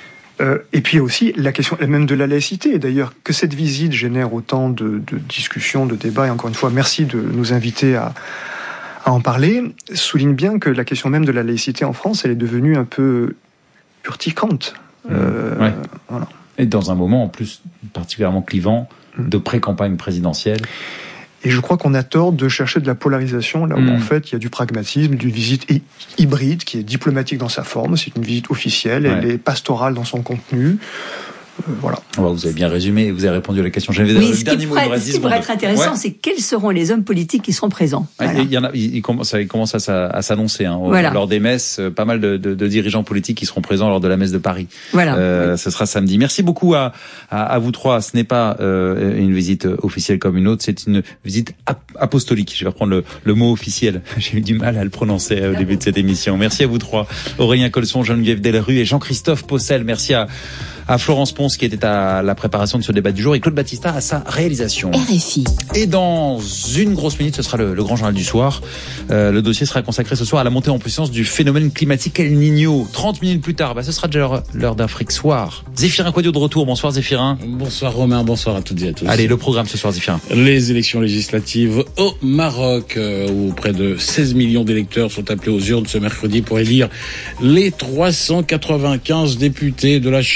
Et puis aussi la question même de la laïcité. D'ailleurs, que cette visite génère autant de discussions, de débats, et encore une fois, merci de nous inviter à en parler, souligne bien que la question même de la laïcité en France, elle est devenue un peu urticante. Ouais. Voilà. Et dans un moment, en plus, particulièrement clivant, de pré-campagne présidentielle. Et je crois qu'on a tort de chercher de la polarisation, là où en fait il y a du pragmatisme, d'une visite hybride qui est diplomatique dans sa forme, c'est une visite officielle, elle est pastorale dans son contenu. Voilà. Vous avez bien résumé, vous avez répondu à la question. J'avais le dernier mot. Ce qui pourrait être intéressant, c'est quels seront les hommes politiques qui seront présents. Voilà. Il commence à s'annoncer lors des messes, pas mal de dirigeants politiques qui seront présents lors de la messe de Paris. Voilà. Ce sera samedi. Merci beaucoup à vous trois. Ce n'est pas une visite officielle comme une autre, c'est une visite apostolique. Je vais reprendre le mot officiel. J'ai eu du mal à le prononcer au début de cette émission. Merci à vous trois. Aurélien Colson, Geneviève Delrue et Jean-Christophe Possel. Merci à Florence Ponce qui était à la préparation de ce débat du jour et Claude Battista à sa réalisation. RFI. Et dans une grosse minute, ce sera le grand journal du soir. Le dossier sera consacré ce soir à la montée en puissance du phénomène climatique El Niño. 30 minutes plus tard, ce sera déjà l'heure d'Afrique Soir. Zéphirin Quadio de retour. Bonsoir Zéphirin. Bonsoir Romain, bonsoir à toutes et à tous. Allez, le programme ce soir Zéphirin. Les élections législatives au Maroc, où près de 16 millions d'électeurs sont appelés aux urnes ce mercredi pour élire les 395 députés de la Chambre des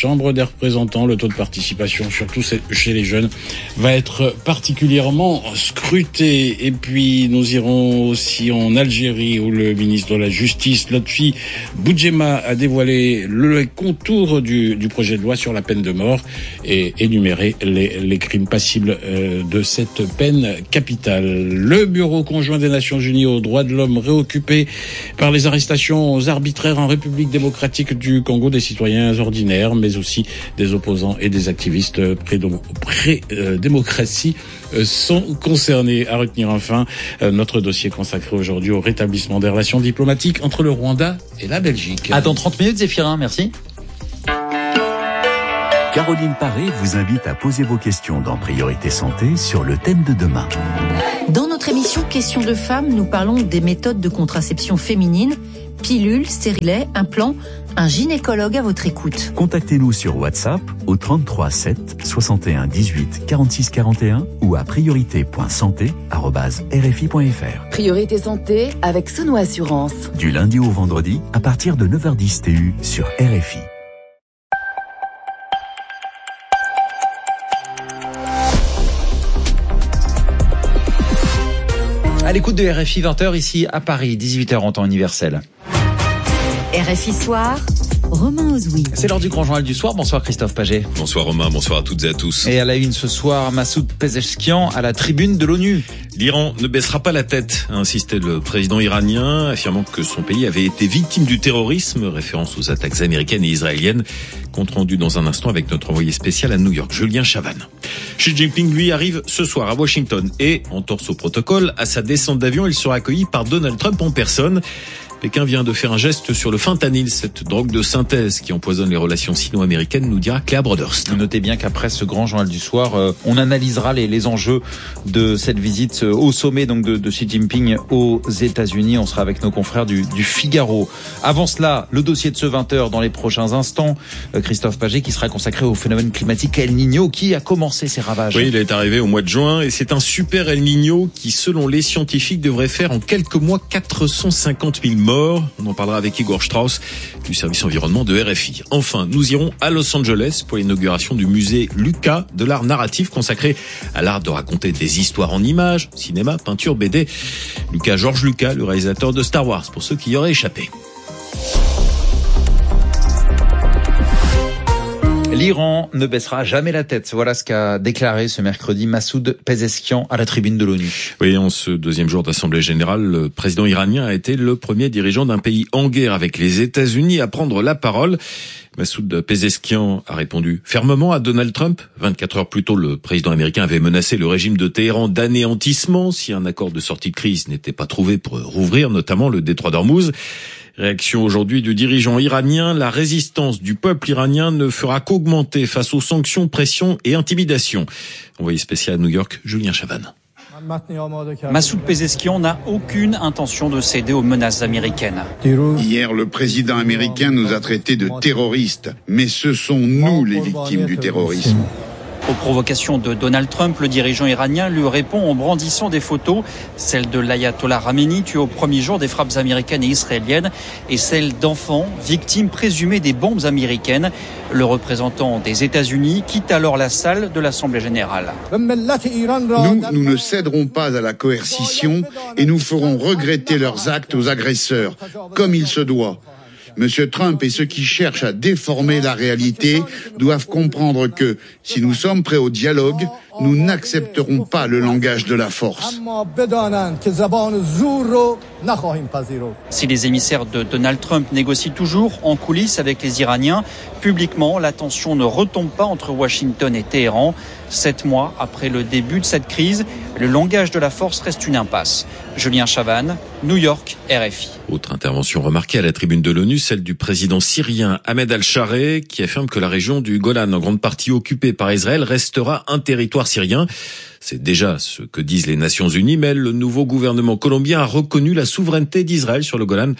représentants. Le taux de participation, surtout chez les jeunes, va être particulièrement scruté. Et puis nous irons aussi en Algérie où le ministre de la Justice, Lotfi Boudjema, a dévoilé le contour du projet de loi sur la peine de mort et énuméré les crimes passibles de cette peine capitale. Le Bureau conjoint des Nations Unies aux droits de l'homme, réoccupé par les arrestations arbitraires en République démocratique du Congo des citoyens ordinaires, mais aussi des opposants et des activistes pré-démocratie sont concernés. À retenir enfin notre dossier consacré aujourd'hui au rétablissement des relations diplomatiques entre le Rwanda et la Belgique. À dans 30 minutes, Zéphirin, merci. Caroline Paré vous invite à poser vos questions dans Priorité Santé sur le thème de demain. Dans notre émission Questions de femmes, nous parlons des méthodes de contraception féminine, pilules, stérilets, implants. Un gynécologue à votre écoute. Contactez-nous sur WhatsApp au 33 7 61 18 46 41 ou à priorité.santé@rfi.fr. Priorité santé avec Sono Assurance. Du lundi au vendredi à partir de 9h10 TU sur RFI. À l'écoute de RFI 20h ici à Paris, 18h en temps universel. RFI Soir, Romain Ozoui. C'est l'heure du grand journal du soir. Bonsoir Christophe Paget. Bonsoir Romain, bonsoir à toutes et à tous. Et à la une ce soir, Massoud Pezeshkian à la tribune de l'ONU. L'Iran ne baissera pas la tête, a insisté le président iranien, affirmant que son pays avait été victime du terrorisme, référence aux attaques américaines et israéliennes. Compte rendu dans un instant avec notre envoyé spécial à New York, Julien Chavannes. Xi Jinping, lui, arrive ce soir à Washington et, en torse au protocole, à sa descente d'avion, il sera accueilli par Donald Trump en personne. Pékin vient de faire un geste sur le fentanyl, cette drogue de synthèse qui empoisonne les relations sino-américaines, nous dira Claire Broderst. Notez bien qu'après ce grand journal du soir, on analysera les enjeux de cette visite au sommet donc de Xi Jinping aux États-Unis. On sera avec nos confrères du Figaro. Avant cela, le dossier de ce 20h dans les prochains instants. Christophe Paget qui sera consacré au phénomène climatique El Niño qui a commencé ses ravages. Oui, il est arrivé au mois de juin et c'est un super El Niño qui, selon les scientifiques, devrait faire en quelques mois 450 000 morts. On en parlera avec Igor Strauss du service environnement de RFI. Enfin, nous irons à Los Angeles pour l'inauguration du musée Lucas de l'art narratif consacré à l'art de raconter des histoires en images, cinéma, peinture, BD. George Lucas, le réalisateur de Star Wars, pour ceux qui y auraient échappé. L'Iran ne baissera jamais la tête. Voilà ce qu'a déclaré ce mercredi Massoud Pezeshkian à la tribune de l'ONU. Oui, en ce deuxième jour d'Assemblée générale, le président iranien a été le premier dirigeant d'un pays en guerre avec les États-Unis à prendre la parole. Massoud Pezeshkian a répondu fermement à Donald Trump. 24 heures plus tôt, le président américain avait menacé le régime de Téhéran d'anéantissement si un accord de sortie de crise n'était pas trouvé pour rouvrir notamment le détroit d'Ormuz. Réaction aujourd'hui du dirigeant iranien, la résistance du peuple iranien ne fera qu'augmenter face aux sanctions, pressions et intimidations. Envoyé spécial à New York, Julien Chavannes. Massoud Pezeshkian n'a aucune intention de céder aux menaces américaines. Hier, le président américain nous a traités de terroristes, mais ce sont nous les victimes du terrorisme. Aux provocations de Donald Trump, le dirigeant iranien lui répond en brandissant des photos, celle de l'ayatollah Khamenei tué au premier jour des frappes américaines et israéliennes, et celle d'enfants victimes présumées des bombes américaines. Le représentant des États-Unis quitte alors la salle de l'Assemblée générale. Nous ne céderons pas à la coercition et nous ferons regretter leurs actes aux agresseurs, comme il se doit. Monsieur Trump et ceux qui cherchent à déformer la réalité doivent comprendre que, si nous sommes prêts au dialogue, nous n'accepterons pas le langage de la force. Si les émissaires de Donald Trump négocient toujours en coulisses avec les Iraniens, publiquement, la tension ne retombe pas entre Washington et Téhéran. 7 mois après le début de cette crise, le langage de la force reste une impasse. Julien Chavannes, New York, RFI. Autre intervention remarquée à la tribune de l'ONU, celle du président syrien Ahmed al-Shareh, qui affirme que la région du Golan, en grande partie occupée par Israël, restera un territoire syrien. C'est déjà ce que disent les Nations Unies, mais le nouveau gouvernement colombien a reconnu la souveraineté d'Israël sur le Golan.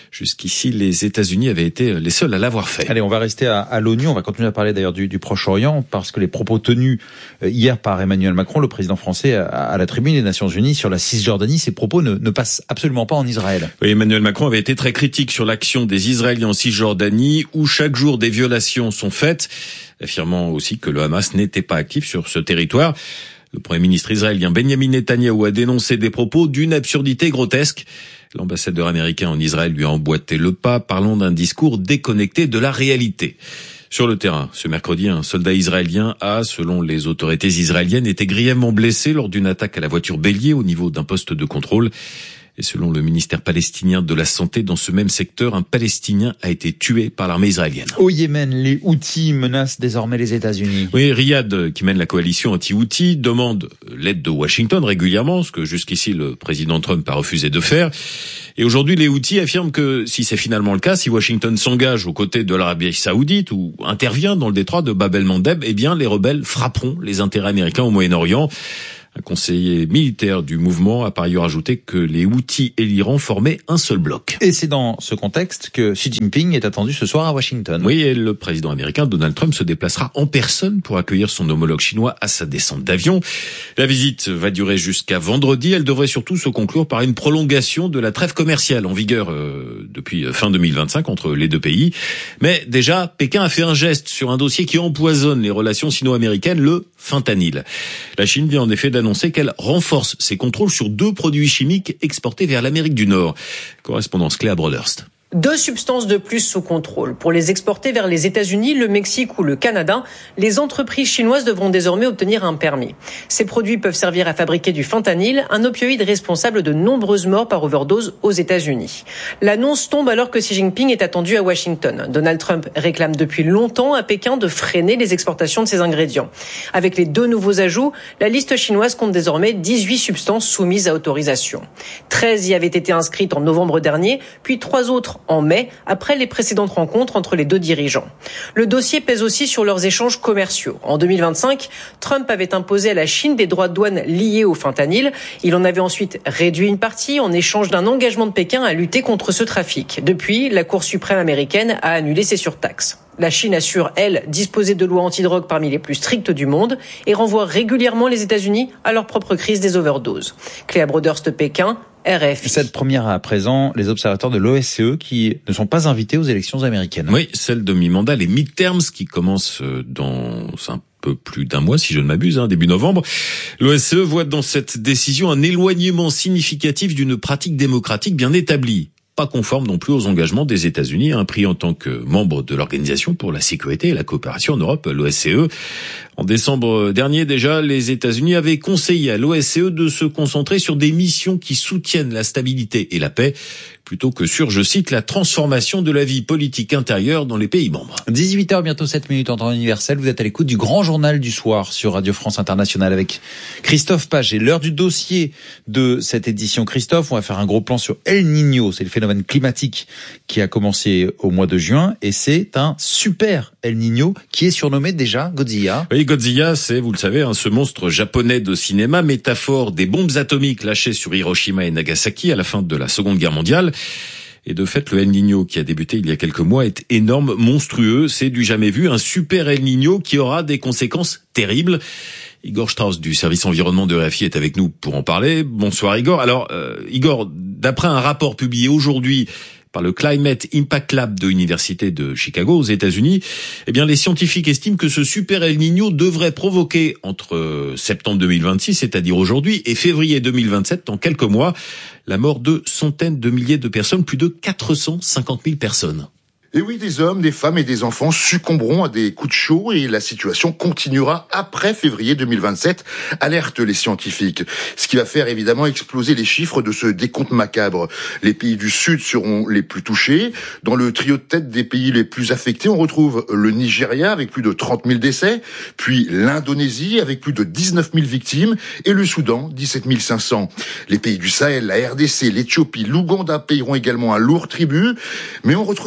Jusqu'ici, les États-Unis avaient été les seuls à l'avoir fait. Allez, on va rester à l'ONU. On va continuer à parler d'ailleurs du Proche-Orient, parce que les propos tenus hier par Emmanuel Macron, le président français, à la tribune des Nations Unies sur la Cisjordanie, ces propos ne passent absolument pas en Israël. Oui, Emmanuel Macron avait été très critique sur l'action des Israéliens en Cisjordanie, où chaque jour des violations sont faites, affirmant aussi que le Hamas n'était pas actif sur ce territoire. Le Premier ministre israélien Benjamin Netanyahou a dénoncé des propos d'une absurdité grotesque. L'ambassadeur américain en Israël lui a emboîté le pas, parlant d'un discours déconnecté de la réalité. Sur le terrain, ce mercredi, un soldat israélien a, selon les autorités israéliennes, été grièvement blessé lors d'une attaque à la voiture bélier au niveau d'un poste de contrôle. Et selon le ministère palestinien de la Santé, dans ce même secteur, un Palestinien a été tué par l'armée israélienne. Au Yémen, les Houthis menacent désormais les États-Unis. Oui, Riyad, qui mène la coalition anti-Houthi, demande l'aide de Washington régulièrement, ce que jusqu'ici le président Trump a refusé de faire. Et aujourd'hui, les Houthis affirment que si c'est finalement le cas, si Washington s'engage aux côtés de l'Arabie Saoudite ou intervient dans le détroit de Bab el-Mandeb, eh bien, les rebelles frapperont les intérêts américains au Moyen-Orient. Un conseiller militaire du mouvement a par ailleurs ajouté que les Houthis et l'Iran formaient un seul bloc. Et c'est dans ce contexte que Xi Jinping est attendu ce soir à Washington. Oui, et le président américain Donald Trump se déplacera en personne pour accueillir son homologue chinois à sa descente d'avion. La visite va durer jusqu'à vendredi. Elle devrait surtout se conclure par une prolongation de la trêve commerciale en vigueur depuis fin 2025 entre les deux pays. Mais déjà, Pékin a fait un geste sur un dossier qui empoisonne les relations sino-américaines, le fentanyl. La Chine vient en effet d'annoncer qu'elle renforce ses contrôles sur 2 produits chimiques exportés vers l'Amérique du Nord. Correspondance Cléa Broderst. 2 substances de plus sous contrôle. Pour les exporter vers les États-Unis, le Mexique ou le Canada, les entreprises chinoises devront désormais obtenir un permis. Ces produits peuvent servir à fabriquer du fentanyl, un opioïde responsable de nombreuses morts par overdose aux États-Unis. L'annonce tombe alors que Xi Jinping est attendu à Washington. Donald Trump réclame depuis longtemps à Pékin de freiner les exportations de ces ingrédients. Avec les 2 nouveaux ajouts, la liste chinoise compte désormais 18 substances soumises à autorisation. 13 y avaient été inscrites en novembre dernier, puis 3 autres en mai, après les précédentes rencontres entre les 2 dirigeants. Le dossier pèse aussi sur leurs échanges commerciaux. En 2025, Trump avait imposé à la Chine des droits de douane liés au fentanyl. Il en avait ensuite réduit une partie en échange d'un engagement de Pékin à lutter contre ce trafic. Depuis, la Cour suprême américaine a annulé ces surtaxes. La Chine assure, elle, disposer de lois antidrogue parmi les plus strictes du monde et renvoie régulièrement les États-Unis à leur propre crise des overdoses. Cléa Broderst, Pékin, RFI. Cette première à présent, les observateurs de l'OSCE qui ne sont pas invités aux élections américaines. Oui, celle de mi-mandat, les midterms qui commencent dans un peu plus d'un mois, si je ne m'abuse, début novembre. L'OSCE voit dans cette décision un éloignement significatif d'une pratique démocratique bien établie. Pas conforme non plus aux engagements des États-Unis, pris en tant que membre de l'Organisation pour la sécurité et la coopération en Europe, l'OSCE. En décembre dernier, déjà, les États-Unis avaient conseillé à l'OSCE de se concentrer sur des missions qui soutiennent la stabilité et la paix, plutôt que sur, je cite, la transformation de la vie politique intérieure dans les pays membres. 18h, bientôt 7 minutes en temps universel. Vous êtes à l'écoute du grand journal du soir sur Radio France Internationale avec Christophe Paget. L'heure du dossier de cette édition. Christophe, on va faire un gros plan sur El Niño. C'est le phénomène climatique qui a commencé au mois de juin et c'est un super El Niño qui est surnommé déjà Godzilla. Oui, Godzilla, c'est, vous le savez, ce monstre japonais de cinéma, métaphore des bombes atomiques lâchées sur Hiroshima et Nagasaki à la fin de la Seconde Guerre mondiale. Et de fait, le El Niño qui a débuté il y a quelques mois est énorme, monstrueux, c'est du jamais vu, un super El Niño qui aura des conséquences terribles. Igor Strauss du service environnement de RFI est avec nous pour en parler. Bonsoir Igor. Alors Igor, d'après un rapport publié aujourd'hui par le Climate Impact Lab de l'Université de Chicago aux États-Unis, eh bien les scientifiques estiment que ce super El Niño devrait provoquer entre septembre 2026, c'est-à-dire aujourd'hui, et février 2027, dans quelques mois, la mort de centaines de milliers de personnes, plus de 450 000 personnes. Et oui, des hommes, des femmes et des enfants succomberont à des coups de chaud et la situation continuera après février 2027, alertent les scientifiques. Ce qui va faire évidemment exploser les chiffres de ce décompte macabre. Les pays du Sud seront les plus touchés. Dans le trio de tête des pays les plus affectés, on retrouve le Nigeria avec plus de 30 000 décès, puis l'Indonésie avec plus de 19 000 victimes et le Soudan, 17 500. Les pays du Sahel, la RDC, l'Éthiopie, l'Ouganda paieront également un lourd tribut, mais on retrouve également un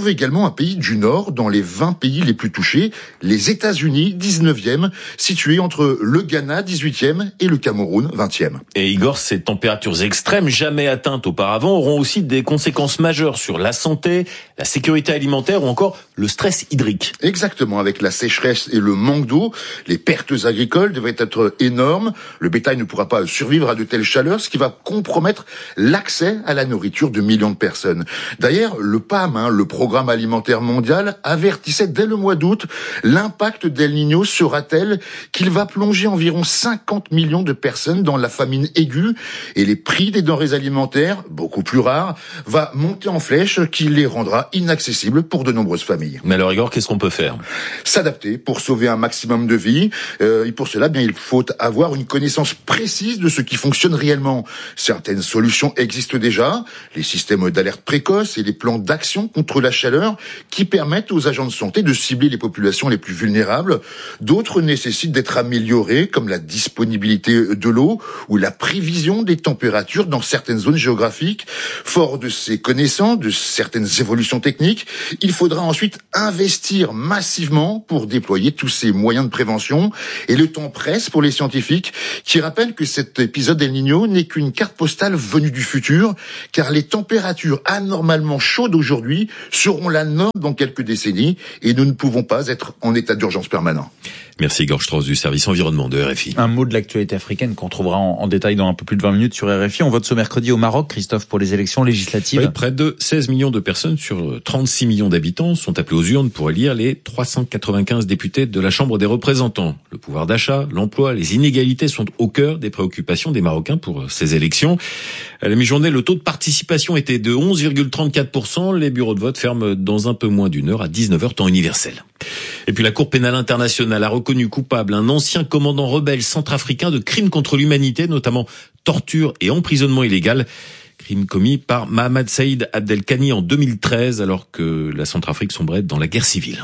un pays du Nord dans les 20 pays les plus touchés, les États-Unis 19e, situés entre le Ghana 18e et le Cameroun 20e. Et Igor, ces températures extrêmes jamais atteintes auparavant auront aussi des conséquences majeures sur la santé, la sécurité alimentaire ou encore le stress hydrique. Exactement, avec la sécheresse et le manque d'eau, les pertes agricoles devraient être énormes. Le bétail ne pourra pas survivre à de telles chaleurs, ce qui va compromettre l'accès à la nourriture de millions de personnes. D'ailleurs, le PAM, le Programme alimentaire mondial, avertissait dès le mois d'août, l'impact d'El Niño sera tel qu'il va plonger environ 50 millions de personnes dans la famine aiguë et les prix des denrées alimentaires, beaucoup plus rares, va monter en flèche qui les rendra inaccessibles pour de nombreuses familles. Mais alors Igor, qu'est-ce qu'on peut faire ? S'adapter pour sauver un maximum de vies. Et pour cela, il faut avoir une connaissance précise de ce qui fonctionne réellement. Certaines solutions existent déjà, les systèmes d'alerte précoce et les plans d'action contre la chaleur qui permettent aux agents de santé de cibler les populations les plus vulnérables. D'autres nécessitent d'être améliorées, comme la disponibilité de l'eau ou la prévision des températures dans certaines zones géographiques. Fort de ces connaissances, de certaines évolutions techniques, il faudra ensuite investir massivement pour déployer tous ces moyens de prévention. Et le temps presse pour les scientifiques qui rappellent que cet épisode El Niño n'est qu'une carte postale venue du futur, car les températures anormalement chaudes aujourd'hui seront la norme dans quelques décennies et nous ne pouvons pas être en état d'urgence permanent. Merci Igor Strauss du service environnement de RFI. Un mot de l'actualité africaine qu'on trouvera en détail dans un peu plus de 20 minutes sur RFI. On vote ce mercredi au Maroc, Christophe, pour les élections législatives. Oui, près de 16 millions de personnes sur 36 millions d'habitants sont appelées aux urnes pour élire les 395 députés de la Chambre des représentants. Le pouvoir d'achat, l'emploi, les inégalités sont au cœur des préoccupations des Marocains pour ces élections. À la mi-journée, le taux de participation était de 11,34%. Les bureaux de vote ferment dans un peu moins d'une heure à 19h temps universel. Et puis la Cour pénale internationale a reconnu coupable un ancien commandant rebelle centrafricain de crimes contre l'humanité, notamment torture et emprisonnement illégal. Crime commis par Mohamed Saïd Abdelkani en 2013, alors que la Centrafrique sombrait dans la guerre civile.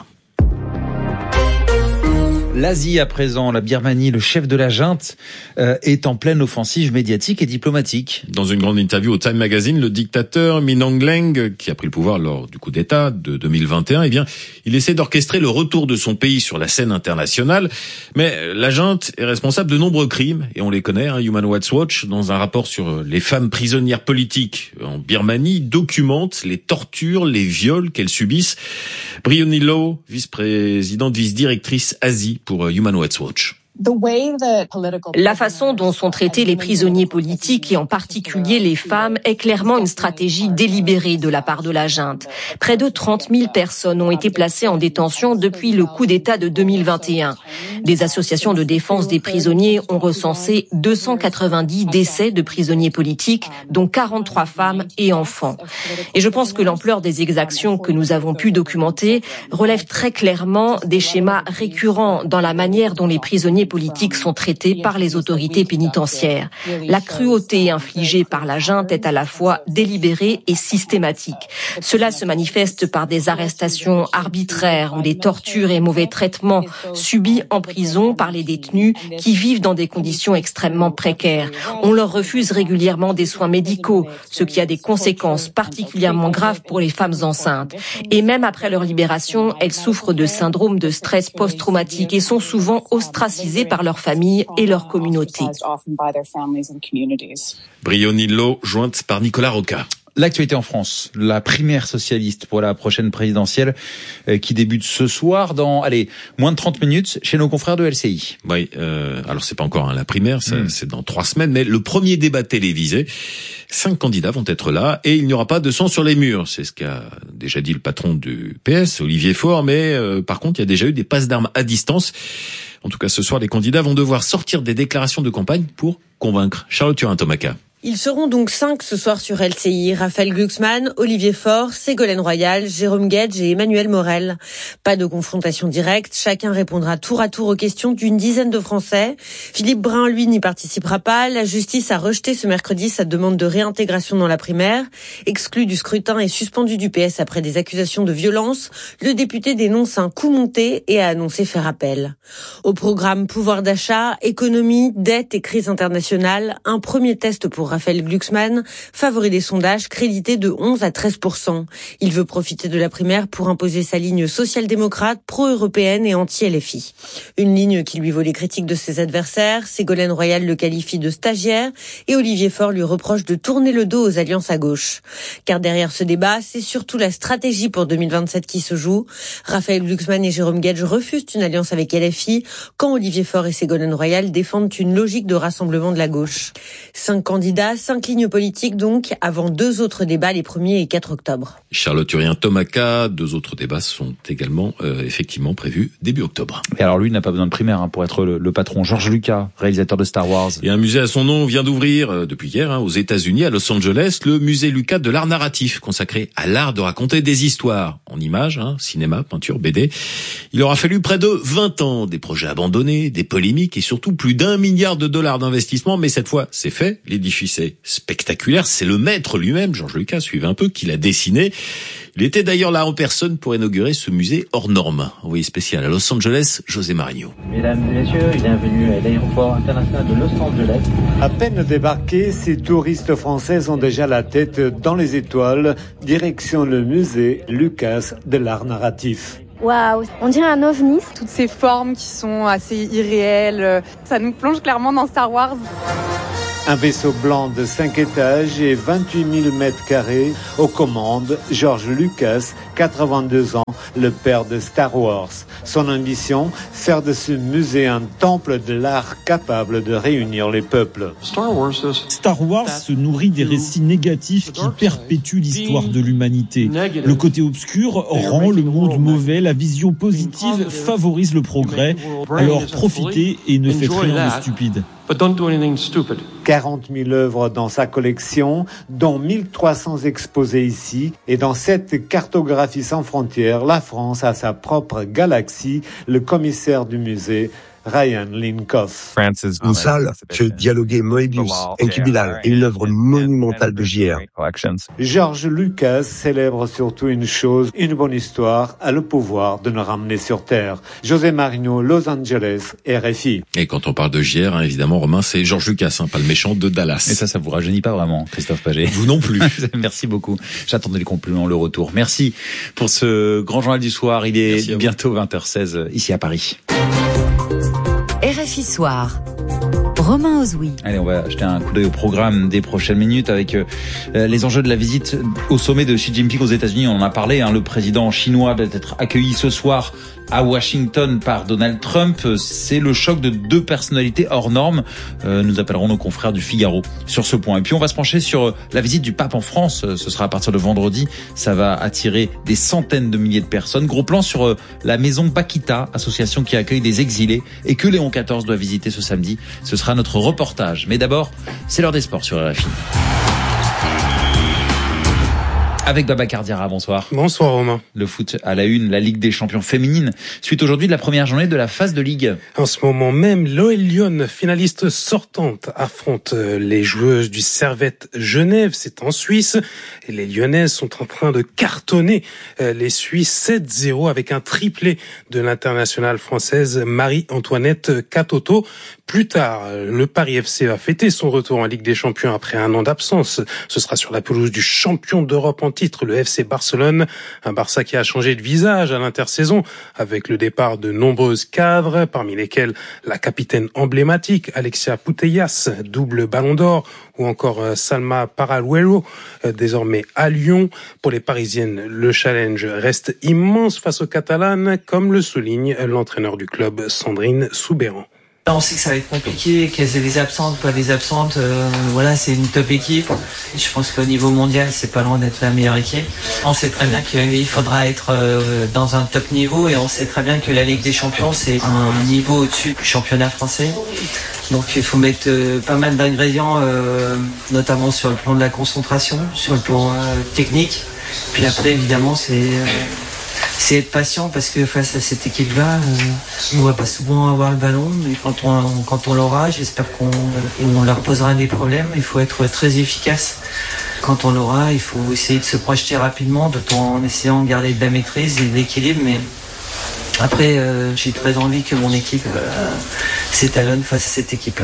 L'Asie à présent, la Birmanie, le chef de la junte est en pleine offensive médiatique et diplomatique. Dans une grande interview au Time Magazine, le dictateur Min Aung Hlaing, qui a pris le pouvoir lors du coup d'État de 2021, il essaie d'orchestrer le retour de son pays sur la scène internationale. Mais la junte est responsable de nombreux crimes, et on les connaît. Human Rights Watch, dans un rapport sur les femmes prisonnières politiques en Birmanie, documente les tortures, les viols qu'elles subissent. Briony Law, vice-directrice Asie pour Human Rights Watch. La façon dont sont traités les prisonniers politiques et en particulier les femmes est clairement une stratégie délibérée de la part de la junte. Près de 30 000 personnes ont été placées en détention depuis le coup d'État de 2021. Des associations de défense des prisonniers ont recensé 290 décès de prisonniers politiques, dont 43 femmes et enfants. Et je pense que l'ampleur des exactions que nous avons pu documenter relève très clairement des schémas récurrents dans la manière dont les prisonniers politiques sont traités par les autorités pénitentiaires. La cruauté infligée par la junte est à la fois délibérée et systématique. Cela se manifeste par des arrestations arbitraires ou des tortures et mauvais traitements subis en prison par les détenus qui vivent dans des conditions extrêmement précaires. On leur refuse régulièrement des soins médicaux, ce qui a des conséquences particulièrement graves pour les femmes enceintes. Et même après leur libération, elles souffrent de syndrome de stress post-traumatique et sont souvent ostracisées par leur famille et leur communauté. Briony Law, jointe par Nicolas Roca. L'actualité en France, la primaire socialiste pour la prochaine présidentielle qui débute ce soir dans, moins de 30 minutes chez nos confrères de LCI. Oui, alors c'est pas encore la primaire, c'est dans 3 semaines, mais le premier débat télévisé, 5 candidats vont être là et il n'y aura pas de sang sur les murs. C'est ce qu'a déjà dit le patron du PS, Olivier Faure, mais par contre, il y a déjà eu des passes d'armes à distance. En tout cas, ce soir, les candidats vont devoir sortir des déclarations de campagne pour convaincre. Charlotte Turin-Tomaca. Ils seront donc 5 ce soir sur LCI. Raphaël Glucksmann, Olivier Faure, Ségolène Royal, Jérôme Guedj et Emmanuel Morel. Pas de confrontation directe. Chacun répondra tour à tour aux questions d'une dizaine de Français. Philippe Brun, lui, n'y participera pas. La justice a rejeté ce mercredi sa demande de réintégration dans la primaire. Exclu du scrutin et suspendu du PS après des accusations de violence, le député dénonce un coup monté et a annoncé faire appel. Au programme pouvoir d'achat, économie, dette et crise internationale, un premier test pour Raphaël Glucksmann, favori des sondages, crédité de 11 à 13%. Il veut profiter de la primaire pour imposer sa ligne social-démocrate, pro-européenne et anti-LFI. Une ligne qui lui vaut les critiques de ses adversaires. Ségolène Royal le qualifie de stagiaire et Olivier Faure lui reproche de tourner le dos aux alliances à gauche. Car derrière ce débat, c'est surtout la stratégie pour 2027 qui se joue. Raphaël Glucksmann et Jérôme Guedj refusent une alliance avec LFI, quand Olivier Faure et Ségolène Royal défendent une logique de rassemblement de la gauche. 5 candidats, 5 lignes politiques donc, avant 2 autres débats les 1er et 4 octobre. Charlotte Urien-Tomaca, 2 autres débats sont également effectivement prévus début octobre. Et alors lui, il n'a pas besoin de primaire pour être le patron. George Lucas, réalisateur de Star Wars. Et un musée à son nom vient d'ouvrir depuis hier aux États-Unis, à Los Angeles, le musée Lucas de l'art narratif, consacré à l'art de raconter des histoires en images, cinéma, peinture, BD. Il aura fallu près de 20 ans, des projets abandonnés, des polémiques et surtout plus d'$1 milliard d'investissement. Mais cette fois, c'est fait. L'édifice est spectaculaire. C'est le maître lui-même, George Lucas, suivez un peu, qui l'a dessiné. Il était d'ailleurs là en personne pour inaugurer ce musée hors norme. Envoyé spécial à Los Angeles, José Marigno. Mesdames et messieurs, bienvenue à l'aéroport international de Los Angeles. À peine débarqués, ces touristes français ont déjà la tête dans les étoiles. Direction le musée Lucas de l'art narratif. Waouh, on dirait un ovni. Toutes ces formes qui sont assez irréelles, ça nous plonge clairement dans Star Wars. Un vaisseau blanc de 5 étages et 28 000 mètres carrés. Aux commandes, George Lucas, 82 ans, le père de Star Wars. Son ambition, faire de ce musée un temple de l'art capable de réunir les peuples. Star Wars se nourrit des récits négatifs qui perpétuent l'histoire de l'humanité. Le côté obscur rend le monde mauvais, la vision positive favorise le progrès. Alors profitez et ne faites rien de stupide. 40 000 œuvres dans sa collection, dont 1300 exposées ici. Et dans cette cartographie sans frontières, la France a sa propre galaxie. Le commissaire du musée, Ryan Linkoff. Une salle que dialoguer Moebius, Enki Bilal, et une œuvre monumentale de JR. George Lucas célèbre surtout une chose, une bonne histoire a le pouvoir de nous ramener sur Terre. José Marigno, Los Angeles, RFI. Et quand on parle de JR, évidemment, Romain, c'est George Lucas, pas le méchant de Dallas. Et ça vous rajeunit pas vraiment, Christophe Paget. Vous non plus. Merci beaucoup. J'attendais les compliments, le retour. Merci pour ce grand journal du soir. Il est bientôt 20h16 ici à Paris. RFI Soir. Romain Ozoui. Allez, on va jeter un coup d'œil au programme des prochaines minutes avec les enjeux de la visite au sommet de Xi Jinping aux États-Unis. On en a parlé, le président chinois doit être accueilli ce soir à Washington par Donald Trump. C'est le choc de 2 personnalités hors normes. Nous appellerons nos confrères du Figaro sur ce point. Et puis on va se pencher sur la visite du pape en France. Ce sera à partir de vendredi. Ça va attirer des centaines de milliers de personnes. Gros plan sur la maison Bakita, association qui accueille des exilés et que Léon XIV doit visiter ce samedi. Ce sera notre reportage. Mais d'abord, c'est l'heure des sports sur RFI. Avec Babacar Diarra, bonsoir. Bonsoir Romain. Le foot à la une, la Ligue des champions féminines, suite aujourd'hui de la première journée de la phase de Ligue. En ce moment même, l'OL Lyon, finaliste sortante, affronte les joueuses du Servette Genève, c'est en Suisse. Et les Lyonnaises sont en train de cartonner les Suisses 7-0 avec un triplé de l'internationale française Marie-Antoinette Katoto. Plus tard, le Paris FC va fêter son retour en Ligue des Champions après un an d'absence. Ce sera sur la pelouse du champion d'Europe en titre, le FC Barcelone. Un Barça qui a changé de visage à l'intersaison avec le départ de nombreuses cadres, parmi lesquelles la capitaine emblématique Alexia Putellas, double ballon d'or, ou encore Salma Paraluelo, désormais à Lyon. Pour les Parisiennes, le challenge reste immense face aux Catalanes, comme le souligne l'entraîneur du club, Sandrine Soubéran. On sait que ça va être compliqué, qu'elles aient des absentes, pas des absentes. Voilà, c'est une top équipe. Je pense qu'au niveau mondial, c'est pas loin d'être la meilleure équipe. On sait très bien qu'il faudra être dans un top niveau et on sait très bien que la Ligue des Champions, c'est un niveau au-dessus du championnat français. Donc il faut mettre pas mal d'ingrédients, notamment sur le plan de la concentration, sur le plan technique. Puis après, évidemment, c'est être patient parce que face à cette équipe-là, on va pas souvent avoir le ballon, mais quand on l'aura, j'espère qu'on leur posera des problèmes. Il faut être très efficace. Quand on l'aura, il faut essayer de se projeter rapidement, tout en essayant de garder de la maîtrise et de l'équilibre. Mais après, j'ai très envie que mon équipe s'étalonne face à cette équipe.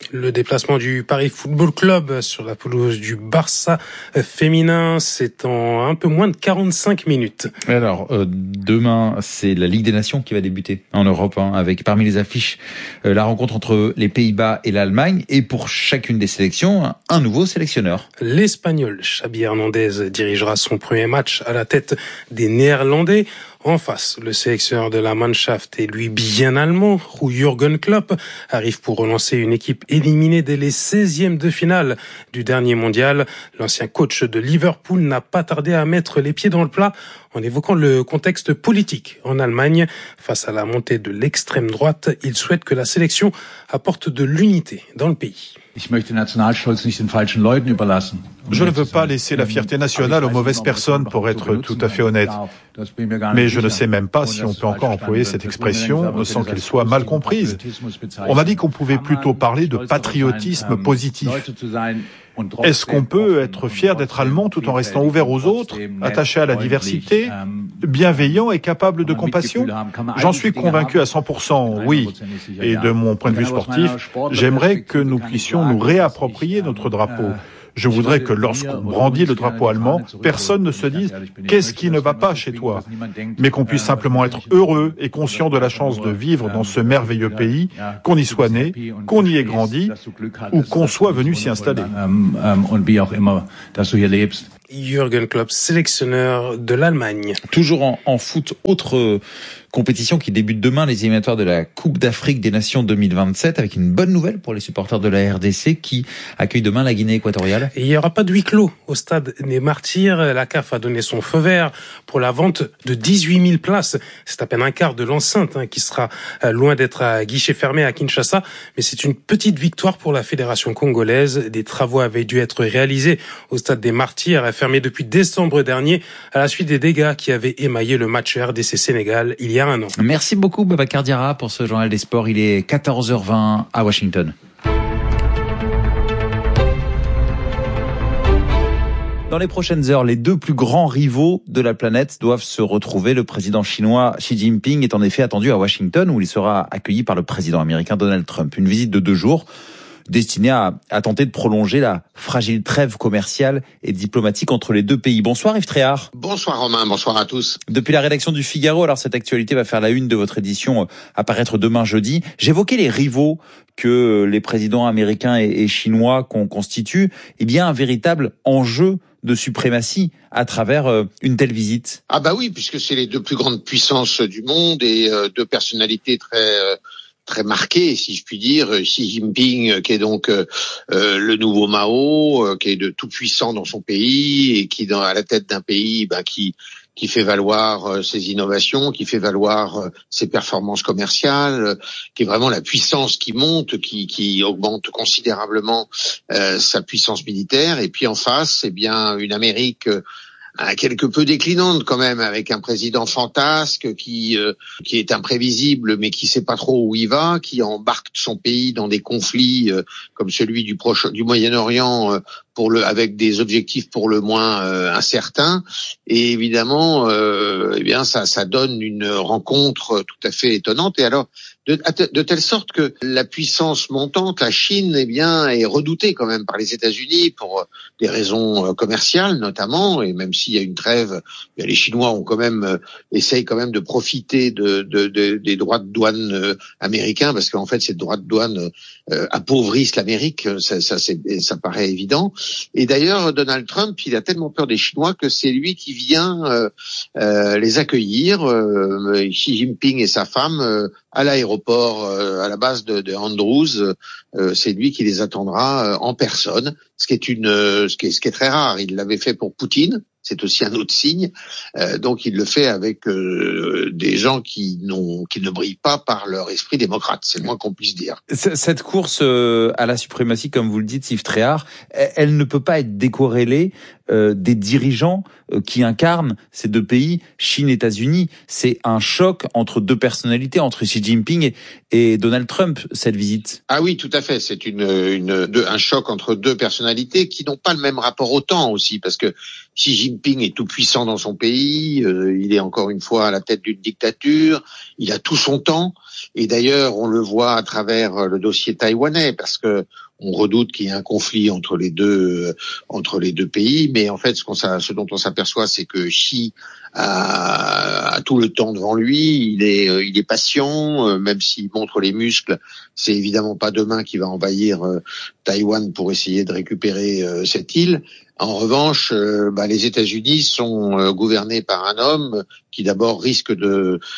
Le déplacement du Paris Football Club sur la pelouse du Barça féminin, c'est en un peu moins de 45 minutes. Alors, demain, c'est la Ligue des Nations qui va débuter en Europe, avec parmi les affiches la rencontre entre les Pays-Bas et l'Allemagne, et pour chacune des sélections, un nouveau sélectionneur. L'Espagnol Xavi Hernandez dirigera son premier match à la tête des Néerlandais. En face, le sélectionneur de la Mannschaft est lui bien allemand, où Jürgen Klopp arrive pour relancer une équipe éliminée dès les 16e de finale du dernier mondial. L'ancien coach de Liverpool n'a pas tardé à mettre les pieds dans le plat en évoquant le contexte politique en Allemagne. Face à la montée de l'extrême droite, il souhaite que la sélection apporte de l'unité dans le pays. Je ne veux pas laisser la fierté nationale aux mauvaises personnes, pour être tout à fait honnête. Mais je ne sais même pas si on peut encore employer cette expression sans qu'elle soit mal comprise. On a dit qu'on pouvait plutôt parler de patriotisme positif. Est-ce qu'on peut être fier d'être allemand tout en restant ouvert aux autres, attaché à la diversité, bienveillant et capable de compassion? J'en suis convaincu à 100%, oui. Et de mon point de vue sportif, j'aimerais que nous puissions nous réapproprier notre drapeau. Je voudrais que lorsqu'on brandit le drapeau allemand, personne ne se dise « qu'est-ce qui ne va pas chez toi ?», mais qu'on puisse simplement être heureux et conscient de la chance de vivre dans ce merveilleux pays, qu'on y soit né, qu'on y ait grandi ou qu'on soit venu s'y installer. Jürgen Klopp, sélectionneur de l'Allemagne. Toujours en foot, autre compétition qui débute demain, les éliminatoires de la Coupe d'Afrique des Nations 2027, avec une bonne nouvelle pour les supporters de la RDC qui accueillent demain la Guinée équatoriale. Et il n'y aura pas de huis clos au stade des Martyrs. La CAF a donné son feu vert pour la vente de 18 000 places. C'est à peine un quart de l'enceinte qui sera loin d'être à guichet fermé à Kinshasa. Mais c'est une petite victoire pour la fédération congolaise. Des travaux avaient dû être réalisés au stade des Martyrs, fermé depuis décembre dernier à la suite des dégâts qui avaient émaillé le match RDC-Sénégal il y a un an. Merci beaucoup Babacar Diarra pour ce journal des sports. Il est 14h20 à Washington. Dans les prochaines heures, les deux plus grands rivaux de la planète doivent se retrouver. Le président chinois Xi Jinping est en effet attendu à Washington, où il sera accueilli par le président américain Donald Trump. Une visite de 2 jours destinée à tenter de prolonger la fragile trêve commerciale et diplomatique entre les deux pays. Bonsoir Yves Tréhard. Bonsoir Romain, bonsoir à tous. Depuis la rédaction du Figaro, alors cette actualité va faire la une de votre édition, apparaître demain jeudi. J'évoquais les rivaux que les présidents américains et chinois constituent. Eh bien, un véritable enjeu de suprématie à travers une telle visite. Ah bah oui, puisque c'est les deux plus grandes puissances du monde et deux personnalités très marqué, si je puis dire. Xi Jinping, qui est donc le nouveau Mao, qui est de tout puissant dans son pays et qui à la tête d'un pays qui fait valoir ses innovations, qui fait valoir ses performances commerciales, qui est vraiment la puissance qui monte, qui augmente considérablement sa puissance militaire. Et puis en face, eh bien une Amérique quelque peu déclinante quand même, avec un président fantasque qui est imprévisible mais qui sait pas trop où il va, qui embarque son pays dans des conflits comme celui du Moyen-Orient avec des objectifs pour le moins incertains. Et évidemment eh bien ça donne une rencontre tout à fait étonnante. Et alors de telle sorte que la puissance montante, la Chine, eh bien, est redoutée quand même par les États-Unis pour des raisons commerciales notamment. Et même s'il y a une trêve, les Chinois ont quand même essayent quand même de profiter des droits de douane américains, parce qu'en fait ces droits de douane appauvrissent l'Amérique. Ça paraît évident. Et d'ailleurs, Donald Trump, il a tellement peur des Chinois que c'est lui qui vient les accueillir, Xi Jinping et sa femme, à l'aéroport, à la base de Andrews. C'est lui qui les attendra en personne, ce qui est très rare. Il l'avait fait pour Poutine. C'est aussi un autre signe. Donc il le fait avec des gens qui ne brillent pas par leur esprit démocrate. C'est le moins qu'on puisse dire. Cette course à la suprématie, comme vous le dites, Yves Tréhard, elle ne peut pas être décorrélée des dirigeants qui incarnent ces deux pays, Chine et États-Unis. C'est un choc entre deux personnalités, entre Xi Jinping et Donald Trump, cette visite. Ah oui, tout à fait. C'est un choc entre deux personnalités qui n'ont pas le même rapport au temps aussi, parce que Xi Jinping est tout puissant dans son pays, il est encore une fois à la tête d'une dictature, il a tout son temps, et d'ailleurs on le voit à travers le dossier taïwanais, parce que on redoute qu'il y ait un conflit entre les deux pays, mais en fait ce dont on s'aperçoit, c'est que Xi a tout le temps devant lui, il est patient, même s'il montre les muscles, c'est évidemment pas demain qu'il va envahir Taïwan pour essayer de récupérer cette île. En revanche, les États-Unis sont gouvernés par un homme qui d'abord risque de